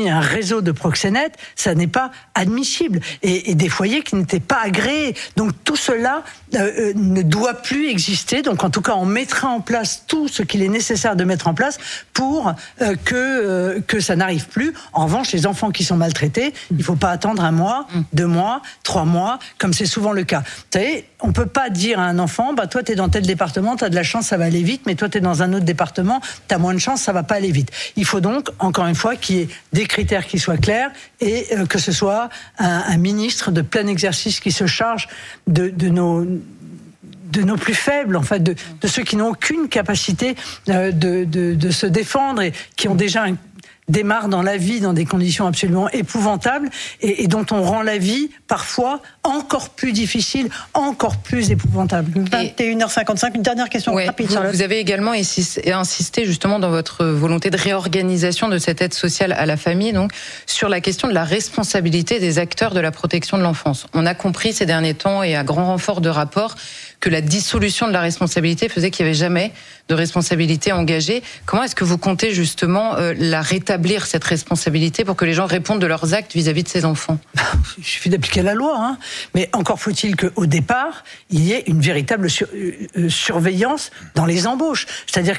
un réseau de proxénètes, ça n'est pas admissible. Et des foyers qui n'étaient pas agréés. Donc tout cela ne doit plus exister. Donc en tout cas, on mettra en place tout ce qu'il est nécessaire de mettre en place pour que ça n'arrive plus. En revanche, les enfants qui sont maltraités, il ne faut pas attendre 1 mois, 2 mois, 3 mois, comme c'est souvent le cas. Vous savez, on ne peut pas dire à un enfant, toi tu es dans tel département, tu as de la chance, ça va aller vite, mais toi tu es dans un autre département, tu as moins de chance, ça ne va pas aller vite. Il faut donc, encore une fois, qu'il y ait des critères qui soient clairs et que ce soit un ministre de plein exercice qui se charge de nos plus faibles, en fait, de ceux qui n'ont aucune capacité de se défendre et qui ont déjà démarrent dans la vie dans des conditions absolument épouvantables et dont on rend la vie parfois encore plus difficile, encore plus épouvantable. 21h55, une dernière question rapide. Vous avez également insisté justement dans votre volonté de réorganisation de cette aide sociale à la famille, donc sur la question de la responsabilité des acteurs de la protection de l'enfance. On a compris ces derniers temps et à grand renfort de rapports que la dissolution de la responsabilité faisait qu'il n'y avait jamais de responsabilité engagée. Comment est-ce que vous comptez justement la rétablir, cette responsabilité, pour que les gens répondent de leurs actes vis-à-vis de ces enfants ? Il suffit d'appliquer la loi, mais encore faut-il qu'au départ, il y ait une véritable surveillance dans les embauches. C'est-à-dire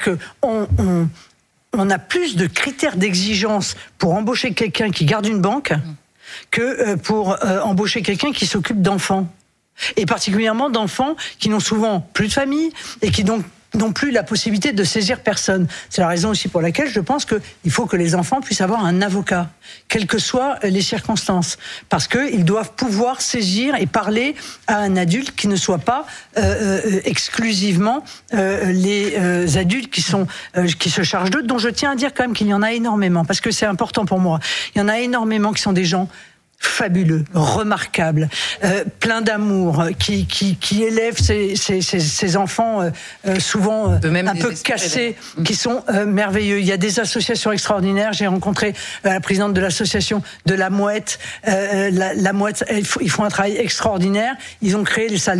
qu'on a plus de critères d'exigence pour embaucher quelqu'un qui garde une banque que pour embaucher quelqu'un qui s'occupe d'enfants. Et particulièrement d'enfants qui n'ont souvent plus de famille et qui donc n'ont plus la possibilité de saisir personne. C'est la raison aussi pour laquelle je pense qu'il faut que les enfants puissent avoir un avocat, quelles que soient les circonstances, parce qu'ils doivent pouvoir saisir et parler à un adulte qui ne soit pas exclusivement les adultes qui se chargent d'eux, dont je tiens à dire quand même qu'il y en a énormément, parce que c'est important pour moi. Il y en a énormément qui sont des gens fabuleux, remarquables, plein d'amour, qui élèvent ces enfants souvent un peu cassés, qui sont merveilleux. Il y a des associations extraordinaires. J'ai rencontré la présidente de l'association de La Mouette. La Mouette, ils font un travail extraordinaire. Ils ont créé les salles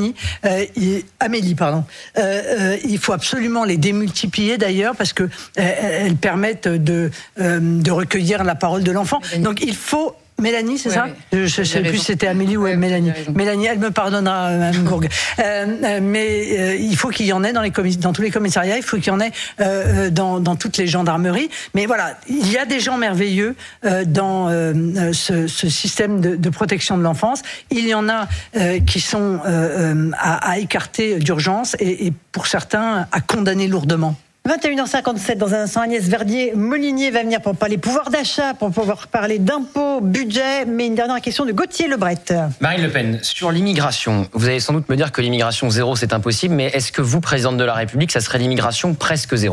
Amélie, pardon. Il faut absolument les démultiplier d'ailleurs parce que elles permettent de recueillir la parole de l'enfant. Donc il faut Mélanie, c'est ça ? Je ne sais plus si c'était Amélie ou Mélanie. Mélanie, elle me pardonnera, Mme Gourgue. Mais il faut qu'il y en ait dans tous les commissariats, il faut qu'il y en ait dans toutes les gendarmeries. Mais voilà, il y a des gens merveilleux dans ce système de protection de l'enfance. Il y en a qui sont à écarter d'urgence et pour certains à condamner lourdement. 21h57, dans un instant, Agnès Verdier-Molinier va venir pour parler pouvoir d'achat, pour pouvoir parler d'impôts, budget, mais une dernière question de Gauthier Lebret. Marine Le Pen, sur l'immigration, vous allez sans doute me dire que l'immigration zéro, c'est impossible, mais est-ce que vous, présidente de la République, ça serait l'immigration presque zéro ?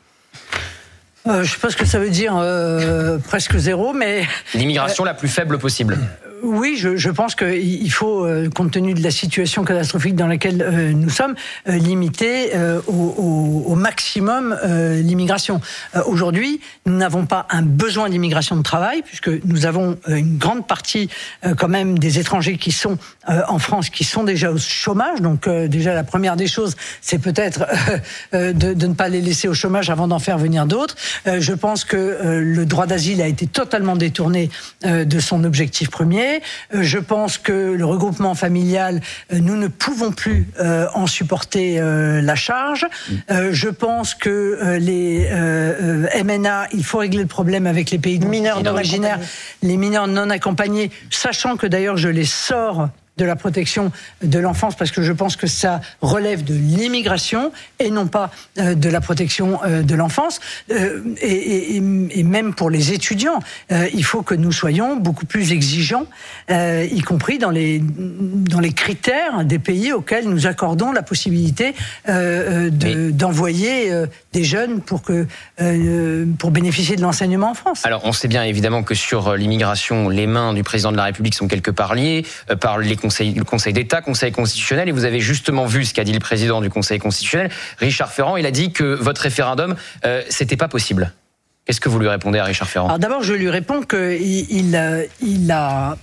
Je ne sais pas ce que ça veut dire presque zéro, mais... L'immigration la plus faible possible. Oui, je pense qu'il faut, compte tenu de la situation catastrophique dans laquelle nous sommes, limiter au maximum l'immigration. Aujourd'hui, nous n'avons pas un besoin d'immigration de travail, puisque nous avons une grande partie quand même des étrangers qui sont en France, qui sont déjà au chômage. Donc déjà, la première des choses, c'est peut-être de ne pas les laisser au chômage avant d'en faire venir d'autres. Je pense que le droit d'asile a été totalement détourné de son objectif premier. Je pense que le regroupement familial, nous ne pouvons plus en supporter la charge. Je pense que les MNA, il faut régler le problème avec les pays mineurs non originaires, les mineurs non accompagnés, sachant que d'ailleurs je les sors de la protection de l'enfance parce que je pense que ça relève de l'immigration et non pas de la protection de l'enfance et même pour les étudiants il faut que nous soyons beaucoup plus exigeants y compris dans les critères des pays auxquels nous accordons la possibilité d'envoyer des jeunes pour bénéficier de l'enseignement en France. Alors on sait bien évidemment que sur l'immigration les mains du président de la République sont quelque part liées par le Conseil d'État, Conseil constitutionnel, et vous avez justement vu ce qu'a dit le président du Conseil constitutionnel, Richard Ferrand. Il a dit que votre référendum, c'était pas possible. Qu'est-ce que vous lui répondez à Richard Ferrand ? Alors d'abord, je lui réponds qu'il a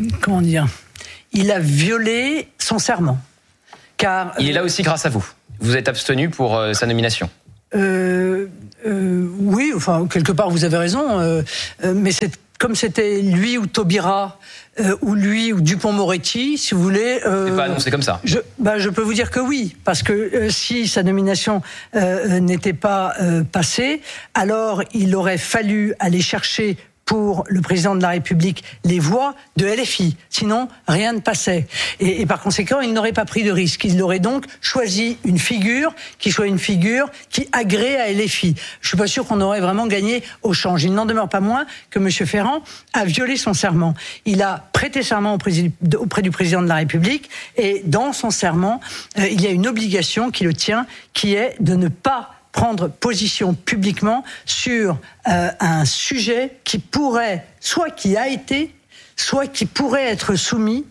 violé son serment. Car il est là aussi grâce à vous. Vous êtes abstenu pour sa nomination. Oui, enfin, quelque part, vous avez raison. Mais comme c'était lui ou Taubira, ou lui ou Dupond-Moretti, si vous voulez... c'est pas annoncé comme ça. Je peux vous dire que oui, parce que si sa nomination n'était pas passée, alors il aurait fallu aller chercher pour le président de la République les voix de LFI. Sinon, rien ne passait. Et par conséquent, il n'aurait pas pris de risque. Il aurait donc choisi une figure qui soit une figure qui agrée à LFI. Je suis pas sûr qu'on aurait vraiment gagné au change. Il n'en demeure pas moins que M. Ferrand a violé son serment. Il a prêté serment auprès du président de la République et dans son serment, il y a une obligation qui le tient, qui est de ne pas prendre position publiquement sur un sujet qui pourrait, soit qui a été, soit qui pourrait être soumis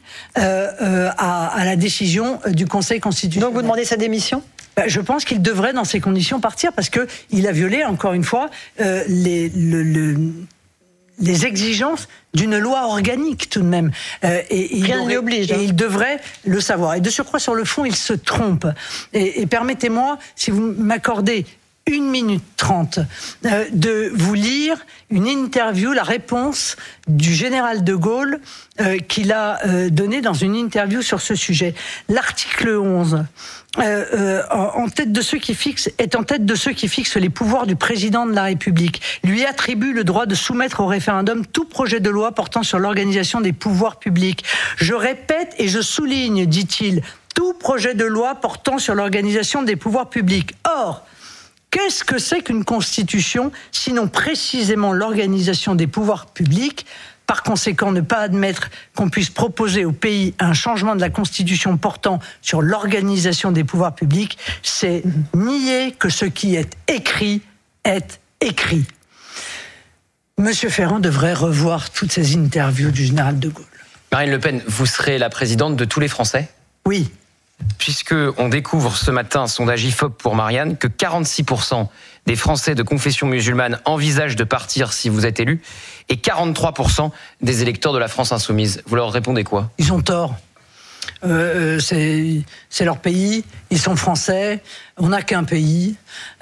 à la décision du Conseil constitutionnel. Donc vous demandez sa démission ? Je pense qu'il devrait, dans ces conditions, partir parce que il a violé, encore une fois, les exigences d'une loi organique tout de même. Rien ne l'y oblige. Et il devrait le savoir. Et de surcroît, sur le fond, il se trompe. Et permettez-moi, si vous m'accordez 1 minute 30, de vous lire une interview, la réponse du général de Gaulle qu'il a donnée dans une interview sur ce sujet. L'article 11 est en tête de ceux qui fixent les pouvoirs du président de la République, lui attribue le droit de soumettre au référendum tout projet de loi portant sur l'organisation des pouvoirs publics. Je répète et je souligne, dit-il, tout projet de loi portant sur l'organisation des pouvoirs publics. Or, qu'est-ce que c'est qu'une constitution, sinon précisément l'organisation des pouvoirs publics ? Par conséquent, ne pas admettre qu'on puisse proposer au pays un changement de la Constitution portant sur l'organisation des pouvoirs publics, c'est nier que ce qui est écrit est écrit. Monsieur Ferrand devrait revoir toutes ces interviews du général de Gaulle. Marine Le Pen, vous serez la présidente de tous les Français ? Oui. Puisque on découvre ce matin, sondage IFOP pour Marianne, que 46% des Français de confession musulmane envisagent de partir si vous êtes élu, et 43% des électeurs de la France insoumise. Vous leur répondez quoi ? Ils ont tort. C'est leur pays, ils sont français, on n'a qu'un pays,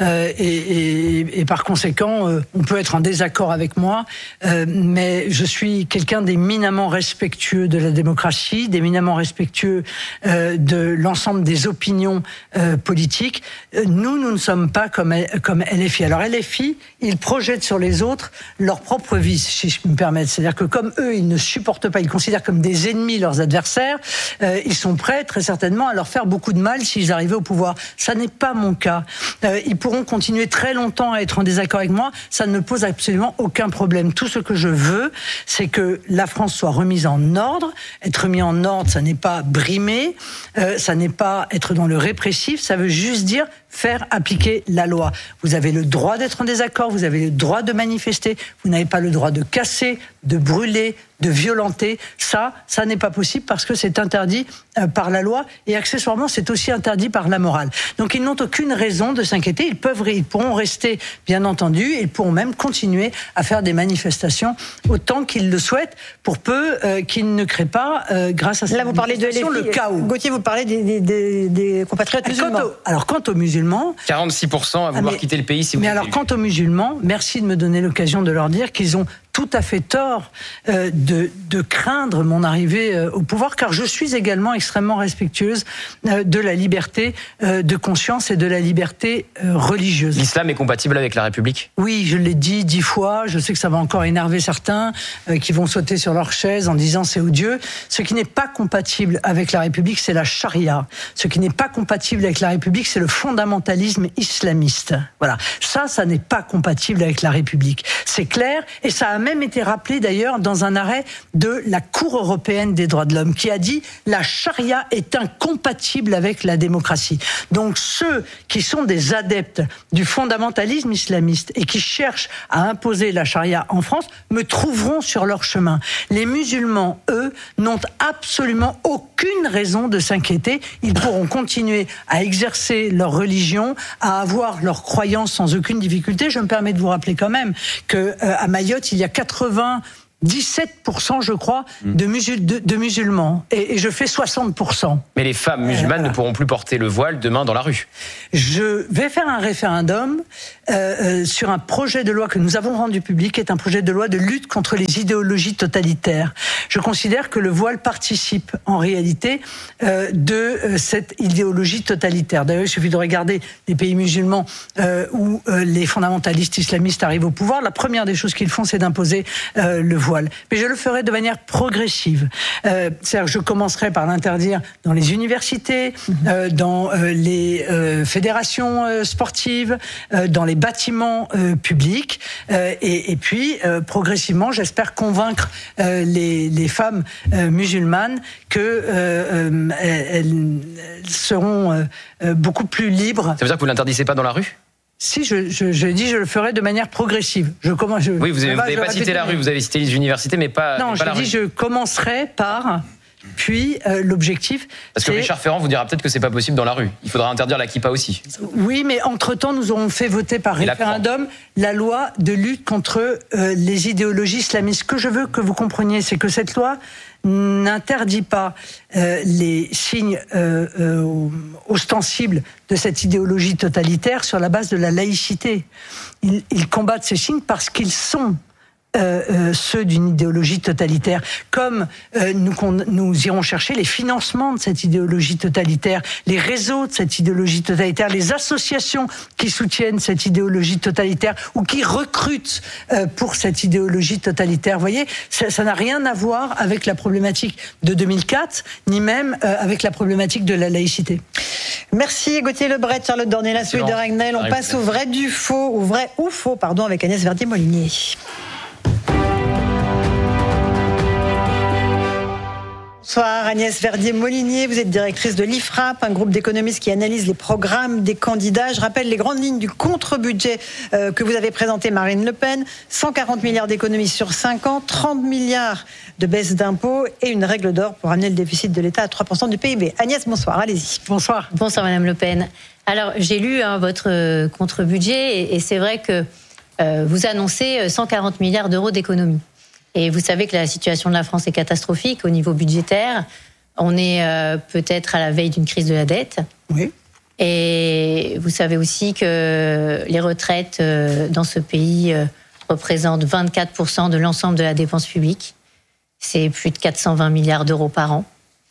et par conséquent, on peut être en désaccord avec moi, mais je suis quelqu'un d'éminemment respectueux de la démocratie, d'éminemment respectueux de l'ensemble des opinions politiques. Nous ne sommes pas comme LFI. Alors LFI, ils projettent sur les autres leur propre vie, si je me permets. C'est-à-dire que comme eux, ils ne supportent pas, ils considèrent comme des ennemis leurs adversaires, ils sont prêts très certainement à leur faire beaucoup de mal s'ils arrivaient au pouvoir. Ça n'est pas mon cas. Ils pourront continuer très longtemps à être en désaccord avec moi, ça ne me pose absolument aucun problème. Tout ce que je veux, c'est que la France soit remise en ordre. Être remis en ordre, ça n'est pas brimer, ça n'est pas être dans le répressif, ça veut juste dire faire appliquer la loi. Vous avez le droit d'être en désaccord, vous avez le droit de manifester, vous n'avez pas le droit de casser, de brûler, de violenter. Ça n'est pas possible parce que c'est interdit par la loi et accessoirement, c'est aussi interdit par la morale. Donc ils n'ont aucune raison de s'inquiéter. Ils pourront rester, bien entendu, ils pourront même continuer à faire des manifestations autant qu'ils le souhaitent, pour peu qu'ils ne créent pas, grâce à cette manifestation, le chaos. Gauthier, vous parlez des compatriotes musulmans. Quant aux musulmans... 46% à vouloir quitter le pays si vous... Mais alors, quant aux musulmans, merci de me donner l'occasion de leur dire qu'ils ont tout à fait tort de craindre mon arrivée au pouvoir, car je suis également extrêmement respectueuse de la liberté de conscience et de la liberté religieuse. L'islam est compatible avec la République ? Oui, je l'ai dit 10 fois, je sais que ça va encore énerver certains qui vont sauter sur leur chaise en disant c'est odieux. Ce qui n'est pas compatible avec la République, c'est la charia. Ce qui n'est pas compatible avec la République, c'est le fondamentalisme islamiste. Voilà, ça n'est pas compatible avec la République. C'est clair, et ça a même été rappelé d'ailleurs dans un arrêt de la Cour européenne des droits de l'homme qui a dit la charia est incompatible avec la démocratie. Donc ceux qui sont des adeptes du fondamentalisme islamiste et qui cherchent à imposer la charia en France me trouveront sur leur chemin. Les musulmans, eux, n'ont absolument aucune raison de s'inquiéter. Ils pourront continuer à exercer leur religion, à avoir leurs croyances sans aucune difficulté. Je me permets de vous rappeler quand même que à Mayotte, il y a 80 17%, je crois, de musulmans. Et je fais 60%. Mais les femmes musulmanes ne pourront plus porter le voile demain dans la rue. Je vais faire un référendum sur un projet de loi que nous avons rendu public, qui est un projet de loi de lutte contre les idéologies totalitaires. Je considère que le voile participe en réalité de cette idéologie totalitaire. D'ailleurs, il suffit de regarder les pays musulmans où les fondamentalistes islamistes arrivent au pouvoir. La première des choses qu'ils font, c'est d'imposer le voile. Mais je le ferai de manière progressive. C'est-à-dire que je commencerai par l'interdire dans les universités, dans les fédérations sportives, dans les bâtiments publics, et puis progressivement, j'espère convaincre les femmes musulmanes que elles seront beaucoup plus libres. Ça veut dire que vous l'interdisez pas dans la rue ? Si, je dis, je le ferai de manière progressive. Oui, vous n'avez pas cité la rue, vous avez cité les universités, mais pas non, pas la rue. Non, je commencerai par... Puis l'objectif, parce que Richard Ferrand vous dira peut-être que c'est pas possible dans la rue. Il faudra interdire la kippa aussi. Oui, mais entre-temps, nous aurons fait voter par référendum la loi de lutte contre les idéologies islamistes. Ce que je veux que vous compreniez, c'est que cette loi n'interdit pas les signes ostensibles de cette idéologie totalitaire sur la base de la laïcité. Ils combattent ces signes parce qu'ils sont ceux d'une idéologie totalitaire, comme nous irons chercher les financements de cette idéologie totalitaire, les réseaux de cette idéologie totalitaire, les associations qui soutiennent cette idéologie totalitaire ou qui recrutent pour cette idéologie totalitaire. Vous voyez, ça n'a rien à voir avec la problématique de 2004, ni même avec la problématique de la laïcité. Merci Gauthier Lebret, Charlotte Dornelas, Louis de Ragnel. On passe au vrai du faux, au vrai ou faux, avec Agnès Verdier-Molinier. Bonsoir Agnès Verdier-Molinier, vous êtes directrice de l'IFRAP, un groupe d'économistes qui analyse les programmes des candidats. Je rappelle les grandes lignes du contre-budget que vous avez présenté Marine Le Pen. 140 milliards d'économies sur 5 ans, 30 milliards de baisse d'impôts et une règle d'or pour amener le déficit de l'État à 3% du PIB. Agnès, bonsoir, allez-y. Bonsoir. Bonsoir Madame Le Pen. Alors j'ai lu votre contre-budget et c'est vrai que vous annoncez 140 milliards d'euros d'économies. Et vous savez que la situation de la France est catastrophique au niveau budgétaire. On est peut-être à la veille d'une crise de la dette. Oui. Et vous savez aussi que les retraites dans ce pays représentent 24% de l'ensemble de la dépense publique. C'est plus de 420 milliards d'euros par an.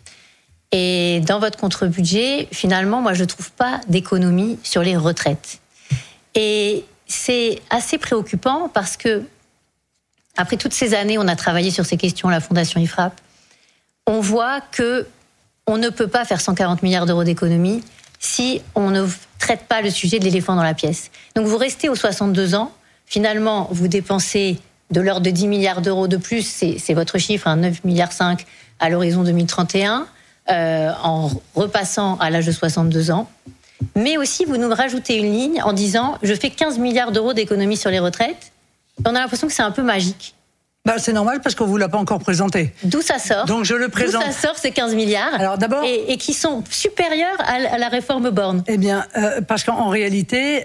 Et dans votre contre-budget, finalement, moi, je ne trouve pas d'économie sur les retraites. Et c'est assez préoccupant parce que après toutes ces années, on a travaillé sur ces questions, la Fondation IFRAP. On voit que on ne peut pas faire 140 milliards d'euros d'économies si on ne traite pas le sujet de l'éléphant dans la pièce. Donc vous restez aux 62 ans. Finalement, vous dépensez de l'ordre de 10 milliards d'euros de plus, c'est votre chiffre, 9,5 milliards à l'horizon 2031, en repassant à l'âge de 62 ans. Mais aussi, vous nous rajoutez une ligne en disant « je fais 15 milliards d'euros d'économies sur les retraites ». On a l'impression que c'est un peu magique. C'est normal parce qu'on ne vous l'a pas encore présenté. D'où ça sort ? Donc je le présente. D'où ça sort ces 15 milliards ? Alors d'abord, et qui sont supérieurs à la réforme Borne. Eh bien, parce qu'en réalité,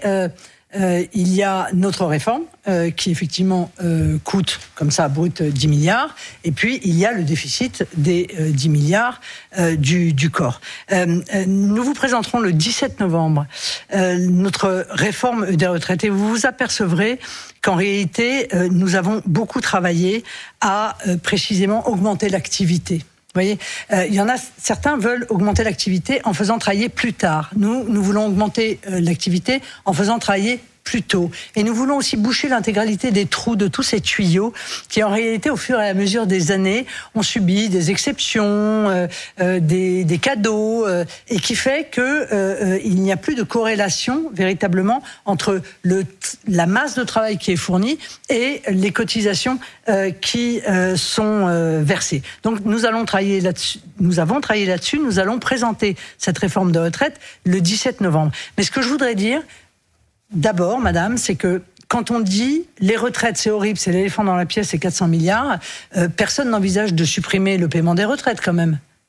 il y a notre réforme qui effectivement coûte comme ça brut 10 milliards. Et puis il y a le déficit des 10 milliards du corps. Nous vous présenterons le 17 novembre notre réforme des retraites. Et vous vous apercevrez qu'en réalité, nous avons beaucoup travaillé à précisément augmenter l'activité. Vous voyez, il y en a certains veulent augmenter l'activité en faisant travailler plus tard. Nous voulons augmenter l'activité en faisant travailler plus tôt. Et nous voulons aussi boucher l'intégralité des trous de tous ces tuyaux qui, en réalité, au fur et à mesure des années, ont subi des exceptions, des cadeaux, et qui fait que il n'y a plus de corrélation véritablement entre la masse de travail qui est fournie et les cotisations qui sont versées. Donc, nous allons travailler là-dessus. Nous avons travaillé là-dessus. Nous allons présenter cette réforme de retraite le 17 novembre. Mais ce que je voudrais dire, d'abord, madame, c'est que quand on dit les retraites, c'est horrible, c'est l'éléphant dans la pièce, c'est 400 milliards, personne n'envisage de supprimer le paiement des retraites quand même.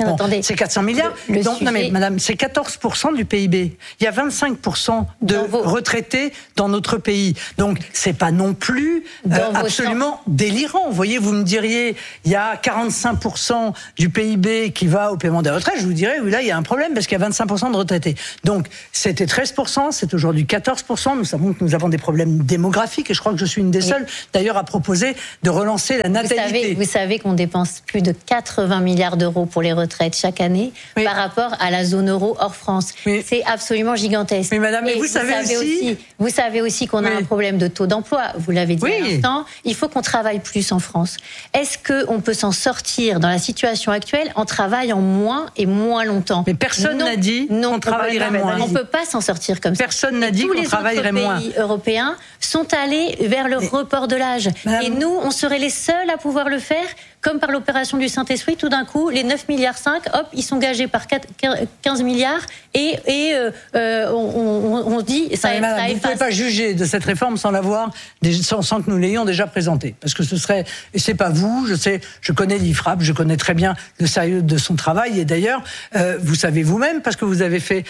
Bon, attendez. c'est 400 milliards. Donc, non mais madame, c'est 14% du PIB. Il y a 25% de retraités dans notre pays. Donc, c'est pas non plus absolument délirant. Vous voyez, vous me diriez, il y a 45% du PIB qui va au paiement des retraites. Je vous dirais, oui, là, il y a un problème parce qu'il y a 25% de retraités. Donc, c'était 13%, c'est aujourd'hui 14%. Nous savons que nous avons des problèmes démographiques et je crois que je suis une des seules, d'ailleurs, à proposer de relancer la natalité. Vous savez qu'on dépense plus de 80 milliards d'euros pour les retraites chaque année par rapport à la zone euro hors France. C'est absolument gigantesque. Mais madame, vous savez aussi qu'on a un problème de taux d'emploi. Vous l'avez dit à l'instant. Il faut qu'on travaille plus en France. Est-ce qu'on peut s'en sortir dans la situation actuelle en travaillant moins et moins longtemps? Mais personne n'a dit qu'on travaillerait moins. On ne peut pas s'en sortir comme ça. Personne n'a dit qu'on travaillerait moins. Tous les autres pays européens sont allés vers le report de l'âge. Et nous, on serait les seuls à pouvoir le faire, comme par l'opération du Saint-Esprit. Tout d'un coup, les 9,5 milliards, hop, ils sont gagés par 15 milliards et on dit ça efface. Vous ne pouvez pas juger de cette réforme sans que nous l'ayons déjà présentée. Parce que c'est pas vous, je connais l'IFRAP, je connais très bien le sérieux de son travail. Et d'ailleurs, vous savez vous-même, parce que vous avez fait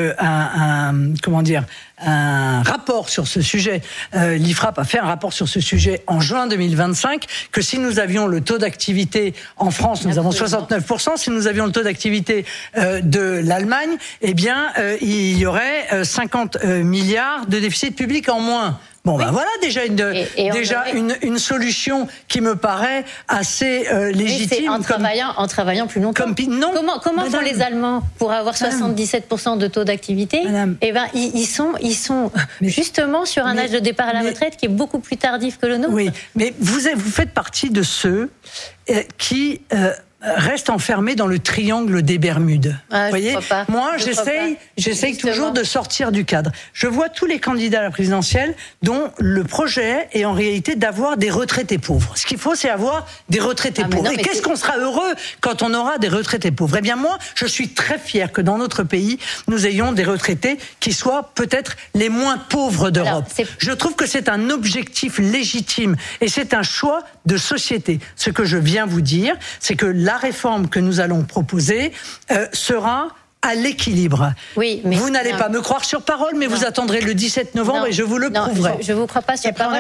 un rapport sur ce sujet. L'IFRAP a fait un rapport sur ce sujet en juin 2025, que si nous avions le taux d'activité en France, nous avons 69%, si nous avions le taux d'activité de l'Allemagne, eh bien, il y aurait 50 milliards de déficit public en moins. Bon, ben voilà déjà une solution qui me paraît assez légitime. En travaillant plus longtemps. Comment font les Allemands pour avoir 77% de taux d'activité? Eh ben, ils sont justement sur un âge de départ à la retraite qui est beaucoup plus tardif que le nôtre. Oui, mais vous faites partie de ceux qui restent enfermés dans le triangle des Bermudes. Vous voyez, moi, j'essaye toujours de sortir du cadre. Je vois tous les candidats à la présidentielle dont le projet est en réalité d'avoir des retraités pauvres. Ce qu'il faut, c'est avoir des retraités pauvres. Et qu'est-ce qu'on sera heureux quand on aura des retraités pauvres? Eh bien, moi, je suis très fier que dans notre pays, nous ayons des retraités qui soient peut-être les moins pauvres d'Europe. Je trouve que c'est un objectif légitime et c'est un choix de société. Ce que je viens vous dire, c'est que la réforme que nous allons proposer sera à l'équilibre. Oui, mais vous n'allez pas me croire sur parole, mais vous attendrez le 17 novembre et je vous le prouverai. Je ne vous crois pas sur parole.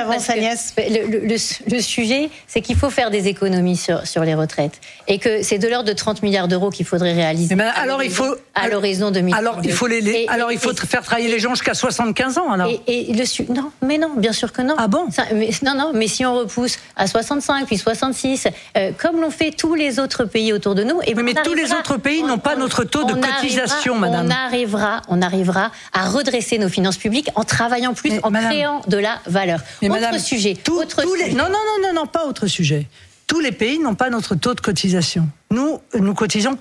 Le sujet, c'est qu'il faut faire des économies sur les retraites et que c'est de l'ordre de 30 milliards d'euros qu'il faudrait réaliser. À l'horizon 2022. Alors il faut faire travailler les gens jusqu'à 75 ans. Alors. Non, bien sûr que non. Ah bon? Mais si on repousse à 65 puis 66, comme l'ont fait tous les autres pays autour de nous, mais tous les autres pays n'ont pas notre taux de cotisation. Madame. On arrivera à redresser nos finances publiques en travaillant plus, créant de la valeur. Mais autre madame, sujet. Non, pas autre sujet. Tous les pays n'ont pas notre taux de cotisation. Nous cotisons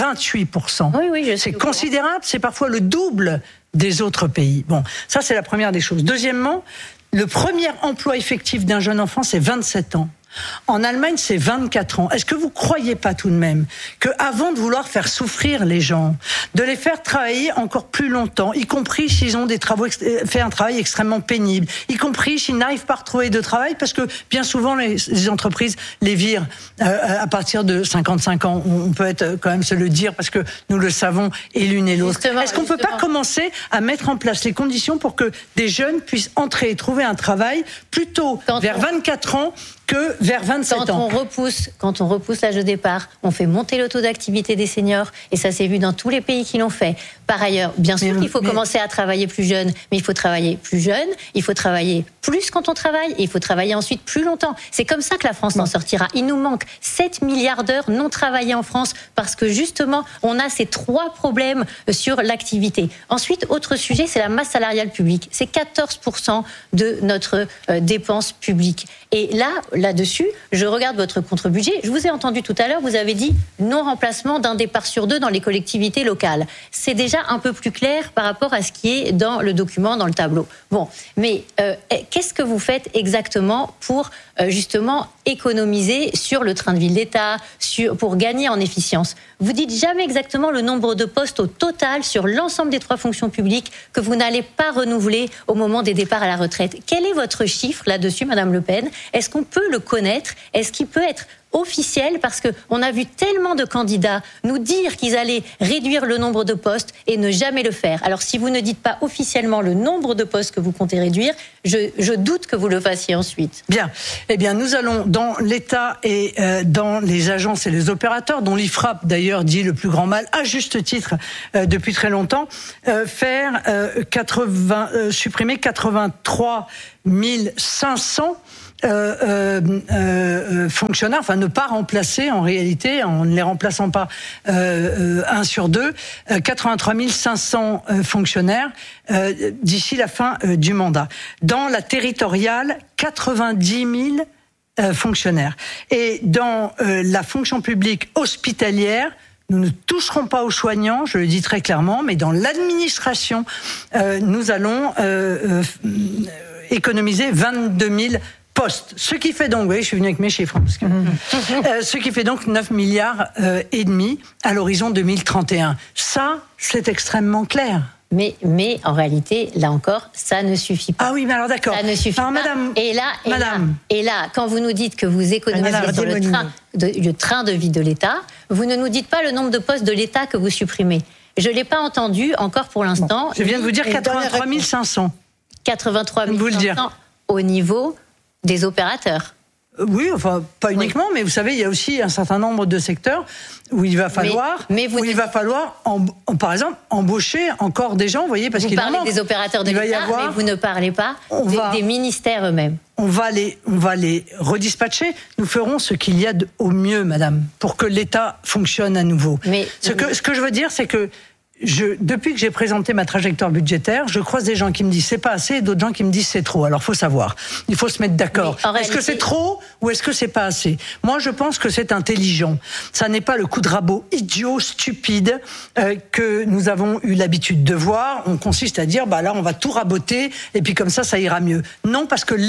28%. Oui, c'est considérable, c'est parfois le double des autres pays. Bon, ça c'est la première des choses. Deuxièmement, le premier emploi effectif d'un jeune enfant, c'est 27 ans. En Allemagne, c'est 24 ans. Est-ce que vous croyez pas tout de même qu'avant de vouloir faire souffrir les gens, de les faire travailler encore plus longtemps, y compris s'ils ont fait un travail extrêmement pénible, y compris s'ils n'arrivent pas à retrouver de travail, parce que bien souvent les entreprises les virent à partir de 55 ans. On peut quand même se le dire parce que nous le savons et l'une et l'autre. Est-ce qu'on peut pas commencer à mettre en place les conditions pour que des jeunes puissent entrer et trouver un travail plutôt vers 24 ans que vers 27 ans. Quand on repousse l'âge de départ, on fait monter le taux d'activité des seniors, et ça s'est vu dans tous les pays qui l'ont fait. Par ailleurs, bien sûr qu'il faut commencer à travailler plus jeune, mais il faut travailler plus jeune, il faut travailler plus quand on travaille, et il faut travailler ensuite plus longtemps. C'est comme ça que la France s'en sortira. Il nous manque 7 milliards d'heures non travaillées en France, parce que justement, on a ces 3 problèmes sur l'activité. Ensuite, autre sujet, c'est la masse salariale publique. C'est 14% de notre dépense publique. Et là-dessus, je regarde votre contre-budget. Je vous ai entendu tout à l'heure, vous avez dit non-remplacement d'un départ sur 2 dans les collectivités locales. C'est déjà un peu plus clair par rapport à ce qui est dans le document, dans le tableau. Bon, mais qu'est-ce que vous faites exactement pour justement économiser sur le train de vie de l'État, pour gagner en efficience? Vous dites jamais exactement le nombre de postes au total sur l'ensemble des 3 fonctions publiques que vous n'allez pas renouveler au moment des départs à la retraite. Quel est votre chiffre là-dessus, Madame Le Pen? Est-ce qu'on peut le connaître? Est-ce qu'il peut être officiel, parce qu'on a vu tellement de candidats nous dire qu'ils allaient réduire le nombre de postes et ne jamais le faire. Alors si vous ne dites pas officiellement le nombre de postes que vous comptez réduire, je doute que vous le fassiez ensuite. Bien. Eh bien, nous allons dans l'État et dans les agences et les opérateurs, dont l'IFRAP d'ailleurs dit le plus grand mal, à juste titre, depuis très longtemps, supprimer 83 500 fonctionnaires, enfin ne pas remplacer en réalité, en ne les remplaçant pas 1 sur 2, 83 500 fonctionnaires d'ici la fin du mandat. Dans la territoriale, 90 000 fonctionnaires. Et dans la fonction publique hospitalière, nous ne toucherons pas aux soignants, je le dis très clairement, mais dans l'administration, nous allons économiser 22 000 postes. Ce qui fait donc, oui, je suis venu avec mes chiffres, parce que, ce qui fait donc 9 milliards et demi à l'horizon 2031. Ça, c'est extrêmement clair. Mais en réalité, là encore, ça ne suffit pas. Ah oui, mais alors d'accord. Ça ne suffit pas. Madame, et là, quand vous nous dites que vous économisez sur le train de vie de l'État, vous ne nous dites pas le nombre de postes de l'État que vous supprimez. Je ne l'ai pas entendu encore pour l'instant. Bon, je viens de vous dire 83 500. 83 500 au niveau des opérateurs. Oui, enfin, pas uniquement, mais vous savez, il y a aussi un certain nombre de secteurs où il va falloir, par exemple, embaucher encore des gens, vous voyez, parce qu'il vous parlez des opérateurs de l'État, mais vous ne parlez pas des ministères eux-mêmes. On va les redispatcher. Nous ferons ce qu'il y a au mieux, madame, pour que l'État fonctionne à nouveau. Ce que je veux dire, c'est que depuis que j'ai présenté ma trajectoire budgétaire, je croise des gens qui me disent c'est pas assez et d'autres gens qui me disent c'est trop. Alors faut savoir, il faut se mettre d'accord. Est-ce que c'est trop ou est-ce que c'est pas assez? Moi je pense que c'est intelligent. Ça n'est pas le coup de rabot idiot, stupide que nous avons eu l'habitude de voir. On consiste à dire là on va tout raboter et puis comme ça ira mieux. Non, parce que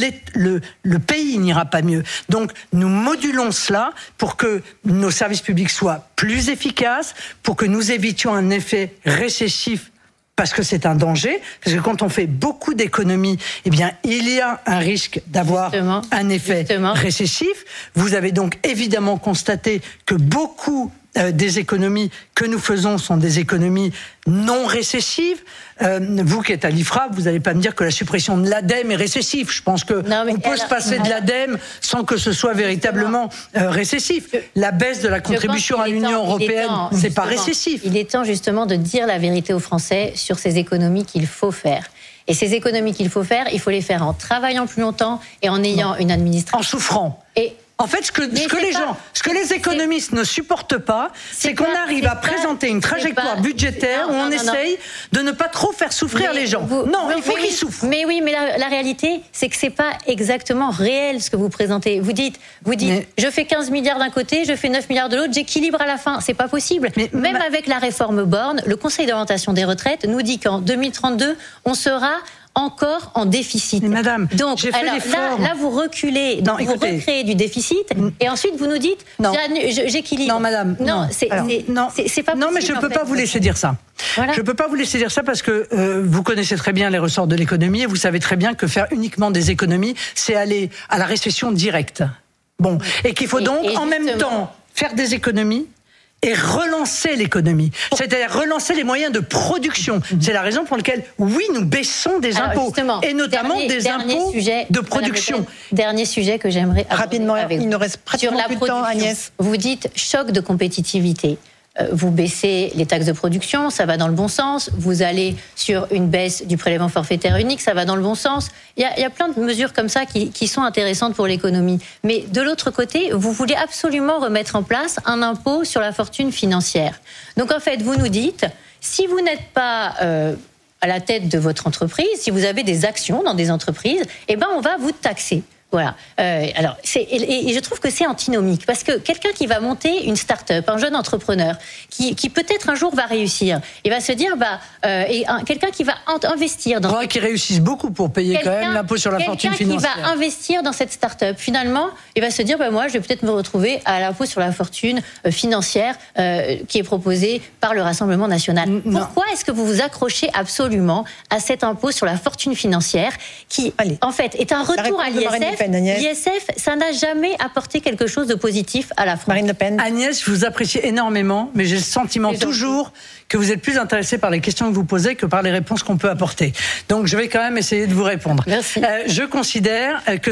le pays n'ira pas mieux. Donc nous modulons cela pour que nos services publics soient plus efficaces, pour que nous évitions un effet récessif, parce que c'est un danger, parce que quand on fait beaucoup d'économies, eh bien, il y a un risque d'avoir un effet récessif. Vous avez donc évidemment constaté que beaucoup des économies que nous faisons sont des économies non récessives. Vous qui êtes à l'IFRAP, vous n'allez pas me dire que la suppression de l'ADEME est récessive. Je pense qu'on peut se passer de l'ADEME sans que ce soit véritablement récessif. La baisse de la contribution à l'Union européenne, c'est pas récessif. Il est temps justement de dire la vérité aux Français sur ces économies qu'il faut faire. Et ces économies qu'il faut faire, il faut les faire en travaillant plus longtemps et en ayant une administration. En souffrant. En fait, ce que les économistes ne supportent pas, c'est qu'on arrive à présenter une trajectoire budgétaire où on essaye de ne pas trop faire souffrir les gens. Il faut qu'ils souffrent. Mais oui, mais la réalité, c'est que c'est pas exactement réel ce que vous présentez. Vous dites, je fais 15 milliards d'un côté, je fais 9 milliards de l'autre, j'équilibre à la fin. C'est pas possible. Même avec la réforme Borne, le Conseil d'orientation des retraites nous dit qu'en 2032, on sera encore en déficit. Mais madame, donc j'ai fait l'effort. Là, vous reculez, vous recréez du déficit, et ensuite vous nous dites j'équilibre. Non, madame. C'est pas possible. Non, mais je ne peux pas vous laisser dire ça. Voilà. Je ne peux pas vous laisser dire ça parce que vous connaissez très bien les ressorts de l'économie et vous savez très bien que faire uniquement des économies, c'est aller à la récession directe. Et qu'il faut donc en même temps faire des économies et relancer l'économie, c'est-à-dire relancer les moyens de production. C'est la raison pour laquelle, oui, nous baissons des impôts, et notamment des impôts de production. Dernier sujet que j'aimerais rapidement, il nous reste pratiquement plus de temps, Agnès. Vous dites choc de compétitivité. Vous baissez les taxes de production, ça va dans le bon sens. Vous allez sur une baisse du prélèvement forfaitaire unique, ça va dans le bon sens. Il y a plein de mesures comme ça qui sont intéressantes pour l'économie. Mais de l'autre côté, vous voulez absolument remettre en place un impôt sur la fortune financière. Donc en fait, vous nous dites, si vous n'êtes pas à la tête de votre entreprise, si vous avez des actions dans des entreprises, on va vous taxer. Voilà. Et je trouve que c'est antinomique parce que quelqu'un qui va monter une start-up, un jeune entrepreneur, qui peut-être un jour va réussir, il va se dire quelqu'un qui va investir dans. Il faudra qu'il réussisse beaucoup pour payer quand même l'impôt sur la fortune financière. Quelqu'un qui va investir dans cette start-up, finalement, il va se dire moi, je vais peut-être me retrouver à l'impôt sur la fortune financière qui est proposé par le Rassemblement national. Pourquoi est-ce que vous vous accrochez absolument à cet impôt sur la fortune financière qui, en fait, est un retour à l'ISF? Pen, Agnès. L'ISF, ça n'a jamais apporté quelque chose de positif à la France. Marine Le Pen. Agnès, je vous apprécie énormément, mais j'ai le sentiment toujours que vous êtes plus intéressée par les questions que vous posez que par les réponses qu'on peut apporter. Donc je vais quand même essayer de vous répondre. Merci. Je considère que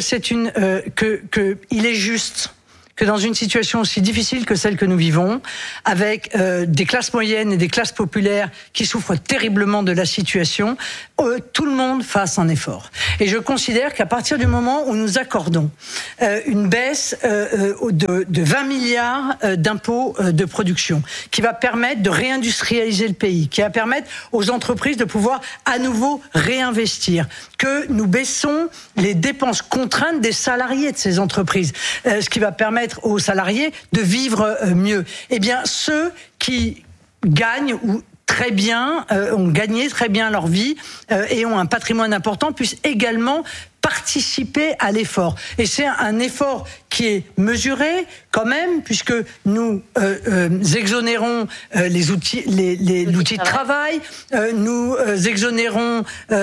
il est juste que dans une situation aussi difficile que celle que nous vivons, avec des classes moyennes et des classes populaires qui souffrent terriblement de la situation, tout le monde fasse un effort. Et je considère qu'à partir du moment où nous accordons une baisse de 20 milliards d'impôts de production, qui va permettre de réindustrialiser le pays, qui va permettre aux entreprises de pouvoir à nouveau réinvestir, que nous baissons les dépenses contraintes des salariés de ces entreprises, ce qui va permettre aux salariés de vivre mieux. Eh bien, ceux qui gagnent ou très bien, ont gagné très bien leur vie et ont un patrimoine important puissent également participer à l'effort. Et c'est un effort qui est mesuré quand même, puisque nous exonérons l'outil de travail, nous exonérons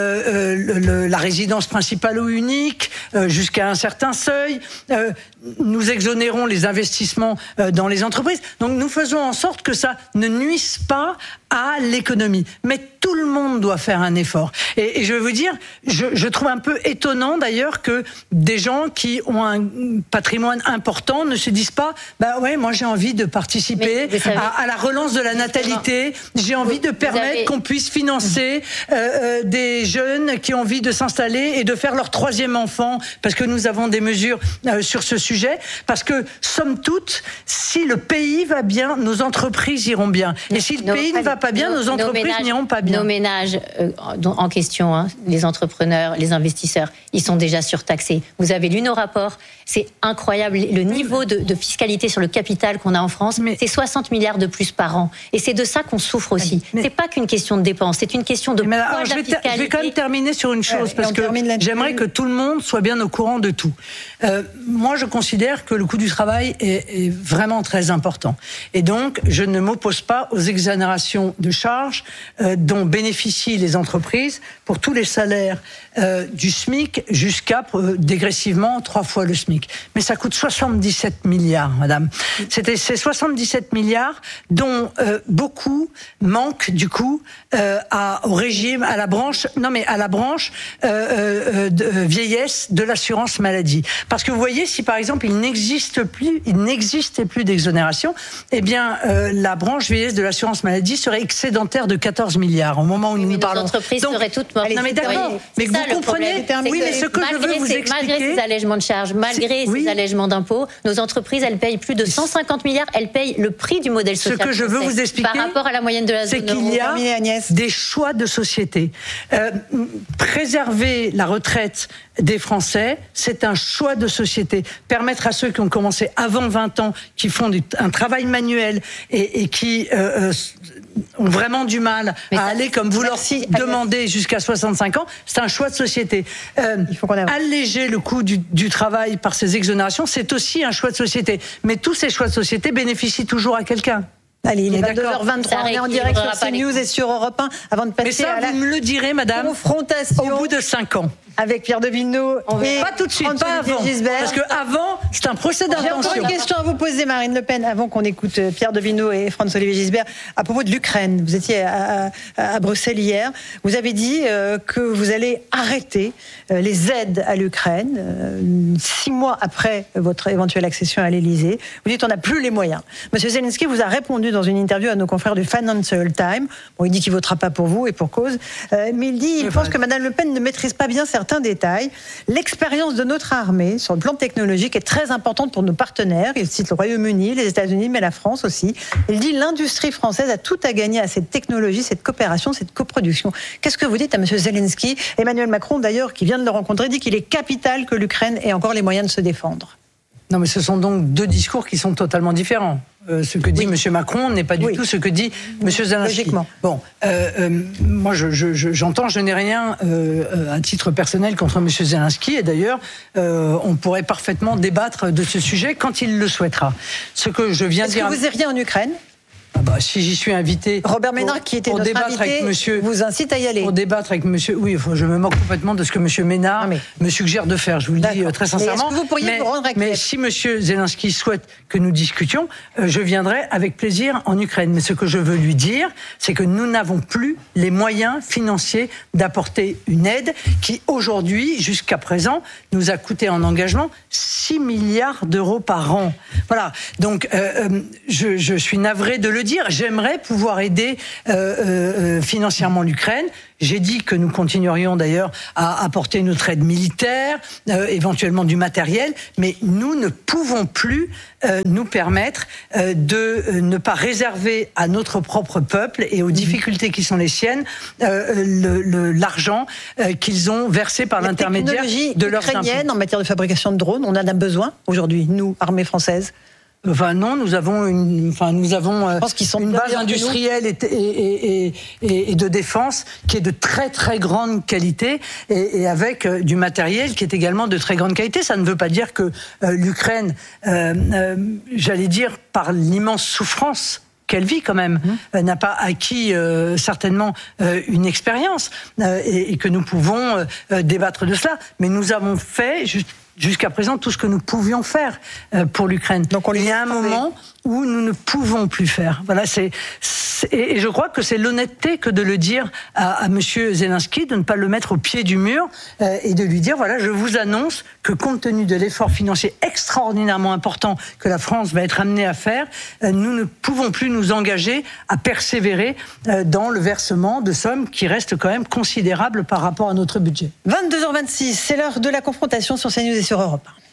la résidence principale ou unique jusqu'à un certain seuil, nous exonérons les investissements dans les entreprises. Donc nous faisons en sorte que ça ne nuise pas à l'économie. Mais tout le monde doit faire un effort. Et je vais vous dire, je trouve un peu étonnant d'ailleurs que des gens qui ont un patrimoine important ne se disent pas, bah ouais, moi j'ai envie de participer à la relance de la natalité, j'ai envie de permettre qu'on puisse financer des jeunes qui ont envie de s'installer et de faire leur 3e enfant, parce que nous avons des mesures sur ce sujet, parce que somme toute, si le pays va bien, nos entreprises iront bien. Et si le pays ne va pas bien, nos entreprises n'iront pas bien. Nos ménages en question, hein, les entrepreneurs, les investisseurs, ils sont déjà surtaxés. Vous avez lu nos rapports, c'est incroyable. Le niveau de fiscalité sur le capital qu'on a en France, c'est 60 milliards de plus par an. Et c'est de ça qu'on souffre aussi. C'est pas qu'une question de dépenses, c'est une question de poids de la fiscalité. Je vais quand même terminer sur une chose, parce que j'aimerais que tout le monde soit bien au courant de tout. Moi, je considère que le coût du travail est vraiment très important. Et donc, je ne m'oppose pas aux exonérations de charges dont bénéficient les entreprises pour tous les salaires du SMIC jusqu'à dégressivement 3 fois le SMIC. Mais ça coûte 77 milliards, madame. Ces 77 milliards dont beaucoup manquent du coup au régime, à la branche vieillesse de l'assurance maladie. Parce que vous voyez, si par exemple il n'existait plus d'exonération, eh bien la branche vieillesse de l'assurance maladie serait excédentaire de 14 milliards au moment où nous parlons. Les entreprises seraient toutes mortes. Non mais d'accord, mais vous comprenez. Oui, mais ce que je veux vous expliquer, malgré ces allègements de charges, malgré ces allègements d'impôts, nos entreprises, elles payent plus de 150 milliards, elles payent le prix du modèle social. Ce que je veux vous expliquer, par rapport à la moyenne de la zone euro, c'est qu'il y a des choix de société. Préserver la retraite des Français, c'est un choix de société. Permettre à ceux qui ont commencé avant 20 ans, qui font un travail manuel et qui ont vraiment du mal à aller, comme vous leur demandez, jusqu'à 65 ans, c'est un choix de société. Alléger le coût du travail par ces exonérations, c'est aussi un choix de société. Mais tous ces choix de société bénéficient toujours à quelqu'un. Allez, il est 22h23, on est en direct sur CNews et sur Europe 1, avant de passer à la vous me le direz, madame, confrontation au bout de 5 ans. Avec Pierre de Villeneuve et pas tout de suite, pas avant, parce que avant c'est un procès d'intention. J'ai encore une question à vous poser, Marine Le Pen, avant qu'on écoute Pierre de Villeneuve et François-Olivier Gisbert, à propos de l'Ukraine. Vous étiez à Bruxelles hier, vous avez dit que vous allez arrêter les aides à l'Ukraine 6 mois après votre éventuelle accession à l'Elysée. Vous dites on n'a plus les moyens. Monsieur Zelensky vous a répondu dans une interview à nos confrères du Financial Times. Bon, il dit qu'il ne votera pas pour vous et pour cause, mais il pense que Madame Le Pen ne maîtrise pas bien certains détails. L'expérience de notre armée sur le plan technologique est très importante pour nos partenaires. Il cite le Royaume-Uni, les États-Unis, mais la France aussi. Il dit l'industrie française a tout à gagner à cette technologie, cette coopération, cette coproduction. Qu'est-ce que vous dites à M. Zelensky? Emmanuel Macron, d'ailleurs, qui vient de le rencontrer, dit qu'il est capital que l'Ukraine ait encore les moyens de se défendre. Non, mais ce sont donc 2 discours qui sont totalement différents. Ce que dit M. Macron n'est pas du tout ce que dit M. Zelensky. Logiquement. Bon, moi j'entends, je n'ai rien à titre personnel contre M. Zelensky, et d'ailleurs on pourrait parfaitement débattre de ce sujet quand il le souhaitera. Ce que je viens dire. Est-ce que vous iriez en Ukraine ? Si j'y suis invité... Robert Ménard, qui était notre invité, vous incite à y aller. Pour débattre avec monsieur... Oui, je me moque complètement de ce que monsieur Ménard me suggère de faire, je vous le dis très sincèrement. Est-ce que vous pourriez vous rendre mais si monsieur Zelensky souhaite que nous discutions, je viendrai avec plaisir en Ukraine. Mais ce que je veux lui dire, c'est que nous n'avons plus les moyens financiers d'apporter une aide qui, aujourd'hui, jusqu'à présent, nous a coûté en engagement 6 milliards d'euros par an. Voilà. Donc, je suis navré de le dire. J'aimerais pouvoir aider financièrement l'Ukraine. J'ai dit que nous continuerions d'ailleurs à apporter notre aide militaire, éventuellement du matériel, mais nous ne pouvons plus nous permettre de ne pas réserver à notre propre peuple et aux difficultés qui sont les siennes l'argent qu'ils ont versé par l'intermédiaire de leurs impôts. En matière de fabrication de drones, on en a besoin aujourd'hui, nous, armée française. Non, nous avons une base industrielle et de défense qui est de très très grande qualité et avec du matériel qui est également de très grande qualité. Ça ne veut pas dire que l'Ukraine, j'allais dire par l'immense souffrance qu'elle vit quand même, n'a pas acquis certainement une expérience et que nous pouvons débattre de cela. Mais nous avons fait jusqu'à présent tout ce que nous pouvions faire pour l'Ukraine. Donc il y a un moment où nous ne pouvons plus faire. Voilà, et je crois que c'est l'honnêteté que de le dire à monsieur Zelensky, de ne pas le mettre au pied du mur et de lui dire voilà, je vous annonce que compte tenu de l'effort financier extraordinairement important que la France va être amenée à faire, nous ne pouvons plus nous engager à persévérer dans le versement de sommes qui restent quand même considérables par rapport à notre budget. 22h26, c'est l'heure de la confrontation sur CNews et sur Europe 1.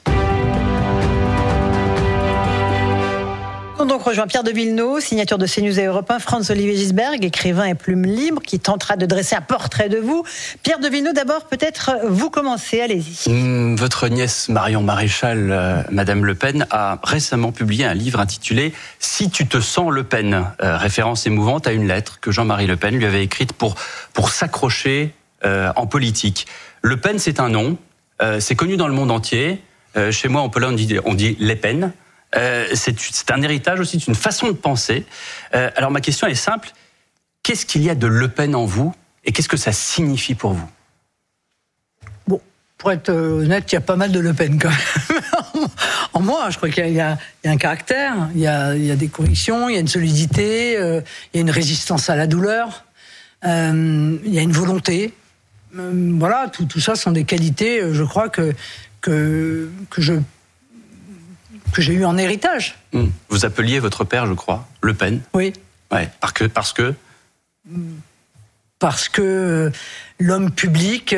On donc rejoint Pierre de Villeneuve, signature de CNews et Europe 1, Franz-Olivier Gisberg, écrivain et plume libre, qui tentera de dresser un portrait de vous. Pierre de Villeneuve, d'abord, peut-être vous commencez, allez-y. Votre nièce Marion Maréchal, Madame Le Pen, a récemment publié un livre intitulé « Si tu te sens Le Pen », référence émouvante à une lettre que Jean-Marie Le Pen lui avait écrite pour s'accrocher en politique. Le Pen, c'est un nom, c'est connu dans le monde entier. Chez moi, en Pologne, on dit Le Pen. C'est un héritage aussi, c'est une façon de penser. Alors ma question est simple, qu'est-ce qu'il y a de Le Pen en vous et qu'est-ce que ça signifie pour vous ? Bon, pour être honnête, il y a pas mal de Le Pen quand même. En moi, je crois qu'il y a un caractère, il y a des convictions, il y a une solidité, il y a une résistance à la douleur, il y a une volonté. Voilà, tout ça sont des qualités, je crois, que j'ai eu en héritage. Vous appeliez votre père, je crois, Le Pen. Oui. Ouais, parce que l'homme public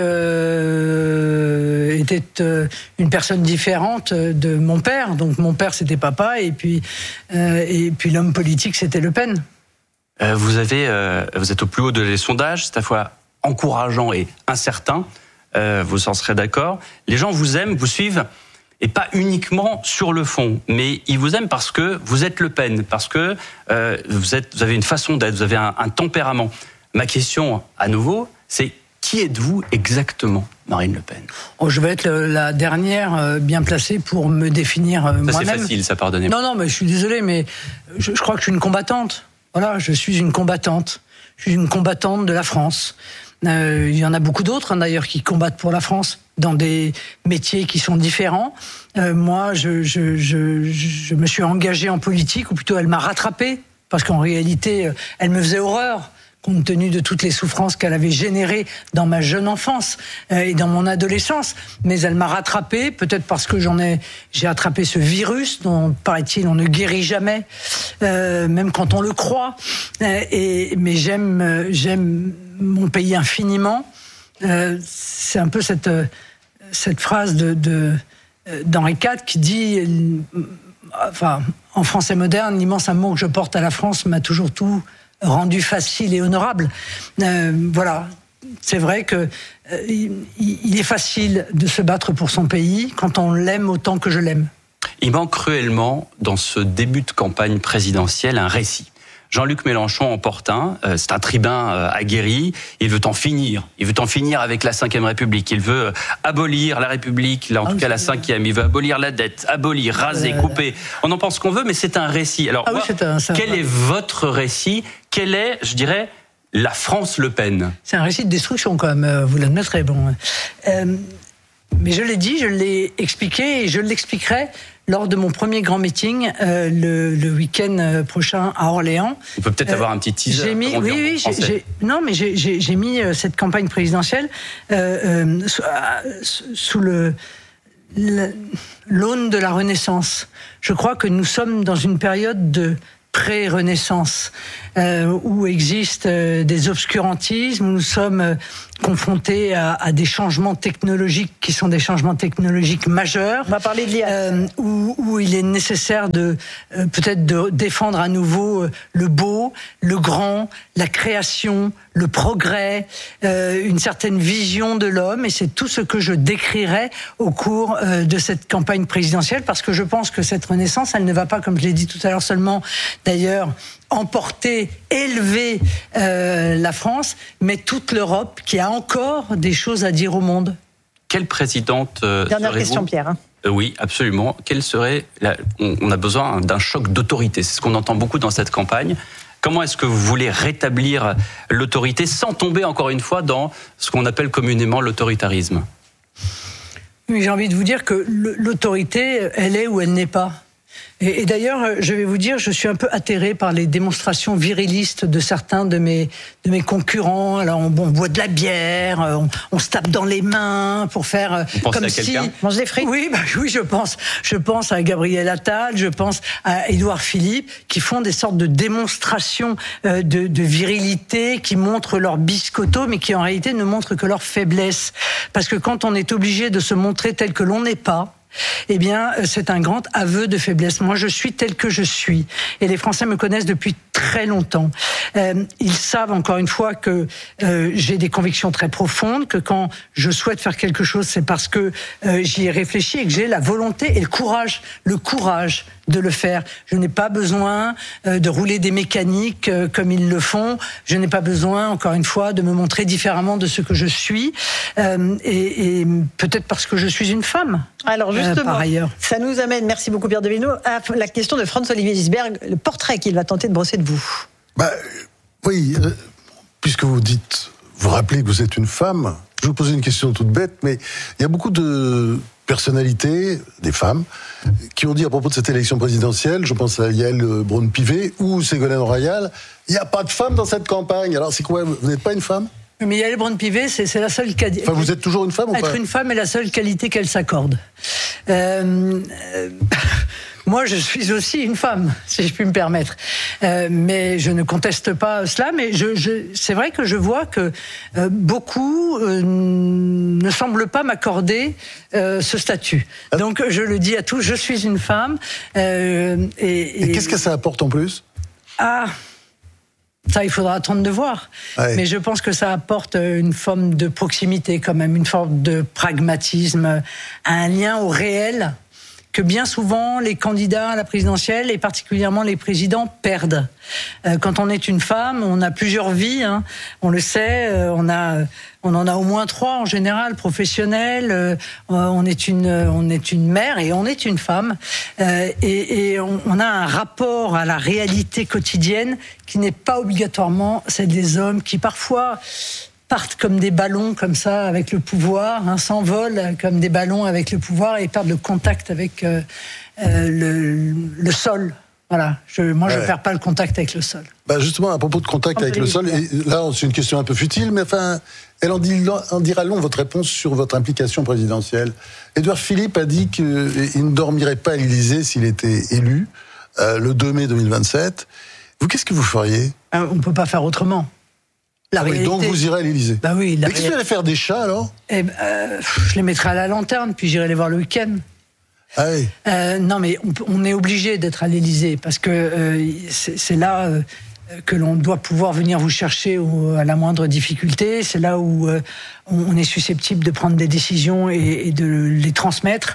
était une personne différente de mon père. Donc mon père c'était papa et puis l'homme politique c'était Le Pen. Vous êtes au plus haut des sondages, c'est à la fois encourageant et incertain. Vous en serez d'accord. Les gens vous aiment, vous suivent. Et pas uniquement sur le fond, mais ils vous aiment parce que vous êtes Le Pen, parce que vous avez une façon d'être, vous avez un tempérament. Ma question, à nouveau, c'est qui êtes-vous exactement, Marine Le Pen ? Je vais être la dernière bien placée pour me définir moi-même. C'est facile, ça, pardonnez-moi. Non, mais je suis désolé, mais je crois que je suis une combattante. Voilà, je suis une combattante. Je suis une combattante de la France. Il y en a beaucoup d'autres, d'ailleurs, qui combattent pour la France dans des métiers qui sont différents. Moi, je me suis engagé en politique, ou plutôt elle m'a rattrapé, parce qu'en réalité, elle me faisait horreur, compte tenu de toutes les souffrances qu'elle avait générées dans ma jeune enfance et dans mon adolescence. Mais elle m'a rattrapé, peut-être parce que j'ai attrapé ce virus dont, paraît-il, on ne guérit jamais, même quand on le croit. Mais j'aime mon pays infiniment. C'est un peu cette phrase d'Henri IV qui dit, en français moderne, l'immense amour que je porte à la France m'a toujours tout rendu facile et honorable. Voilà, c'est vrai que il est facile de se battre pour son pays quand on l'aime autant que je l'aime. Il manque cruellement, dans ce début de campagne présidentielle, un récit. Jean-Luc Mélenchon en porte un. C'est un tribun aguerri. Il veut en finir. Il veut en finir avec la Ve République. Il veut abolir la République, là, en tout cas la 5e. Il veut abolir la dette, abolir, raser, couper. On en pense qu'on veut, mais c'est un récit. Alors, quel est votre récit ? Quelle est, je dirais, la France Le Pen ? C'est un récit de destruction, quand même, vous l'admettrez. Bon. Mais je l'ai dit, je l'ai expliqué et je l'expliquerai lors de mon premier grand meeting le week-end prochain à Orléans. On peut peut-être avoir un petit teaser. J'ai mis, j'ai mis cette campagne présidentielle sous l'aune de la Renaissance. Je crois que nous sommes dans une période de pré-Renaissance, où existent des obscurantismes, où nous sommes confrontés à des changements technologiques qui sont des changements technologiques majeurs. On va parler de l'IA. Où il est nécessaire peut-être de défendre à nouveau le beau, le grand, la création, le progrès, une certaine vision de l'homme, et c'est tout ce que je décrirai au cours de cette campagne présidentielle, parce que je pense que cette renaissance, elle ne va pas, comme je l'ai dit tout à l'heure, seulement d'ailleurs emporter, élever la France, mais toute l'Europe qui a encore des choses à dire au monde. Quelle présidente Dernière question, Pierre. Oui, absolument. Quelle serait on a besoin d'un choc d'autorité. C'est ce qu'on entend beaucoup dans cette campagne. Comment est-ce que vous voulez rétablir l'autorité sans tomber, encore une fois, dans ce qu'on appelle communément l'autoritarisme ? Oui, j'ai envie de vous dire que l'autorité, elle est ou elle n'est pas. Et d'ailleurs, je vais vous dire, je suis un peu atterré par les démonstrations virilistes de certains de mes concurrents. Alors, on boit de la bière, on se tape dans les mains pour faire comme si... Mange des frites. Oui, je pense à Gabriel Attal, je pense à Édouard Philippe, qui font des sortes de démonstrations de virilité, qui montrent leur biscotto, mais qui en réalité ne montrent que leur faiblesse. Parce que quand on est obligé de se montrer tel que l'on n'est pas, eh bien, c'est un grand aveu de faiblesse. Moi, je suis tel que je suis. Et les Français me connaissent depuis très longtemps. Ils savent, encore une fois, que j'ai des convictions très profondes, que quand je souhaite faire quelque chose, c'est parce que j'y ai réfléchi et que j'ai la volonté et le courage de le faire. Je n'ai pas besoin de rouler des mécaniques comme ils le font. Je n'ai pas besoin, encore une fois, de me montrer différemment de ce que je suis. Et peut-être parce que je suis une femme. Alors justement, par ailleurs. Ça nous amène, merci beaucoup Pierre Devino, à la question de Franz-Olivier Gisberg, le portrait qu'il va tenter de brosser de vous. Oui, puisque vous rappelez que vous êtes une femme, je vais vous poser une question toute bête, mais il y a beaucoup de personnalités, des femmes, qui ont dit à propos de cette élection présidentielle, je pense à Yael Braun-Pivet ou Ségolène Royal, il n'y a pas de femme dans cette campagne. Alors c'est quoi, vous n'êtes pas une femme ? Mais Yael Braun-Pivet, c'est la seule qualité. Enfin, vous êtes toujours une femme ou pas ? Être une femme est la seule qualité qu'elle s'accorde. Moi, je suis aussi une femme, si je puis me permettre. Mais je ne conteste pas cela. Mais c'est vrai que je vois que beaucoup ne semblent pas m'accorder ce statut. Donc, je le dis à tous, je suis une femme. Et qu'est-ce que ça apporte en plus ? Ça, il faudra attendre de voir. Ouais. Mais je pense que ça apporte une forme de proximité, quand même, une forme de pragmatisme, un lien au réel que bien souvent les candidats à la présidentielle et particulièrement les présidents perdent. Quand on est une femme, on a plusieurs vies, hein. On le sait, on en a au moins 3 en général, professionnelles. On est une mère et on est une femme. Et on a un rapport à la réalité quotidienne qui n'est pas obligatoirement celle des hommes, qui parfois partent comme des ballons comme ça avec le pouvoir, hein, s'envolent comme des ballons avec le pouvoir et perdent le contact avec le sol. Voilà, je perds pas le contact avec le sol. Justement, à propos de contact avec le sol, et là c'est une question un peu futile, mais enfin, elle en dira long votre réponse sur votre implication présidentielle. Édouard Philippe a dit qu'il ne dormirait pas à l'Élysée s'il était élu le 2 mai 2027. Vous, qu'est-ce que vous feriez ? On ne peut pas faire autrement. Donc vous irez à l'Élysée. Oui. Mais qu'est-ce que vous allez faire des chats alors ? Je les mettrai à la lanterne, puis j'irai les voir le week-end. Ah oui. Non, mais on est obligé d'être à l'Élysée parce que c'est là que l'on doit pouvoir venir vous chercher à la moindre difficulté. C'est là où on est susceptible de prendre des décisions et de les transmettre.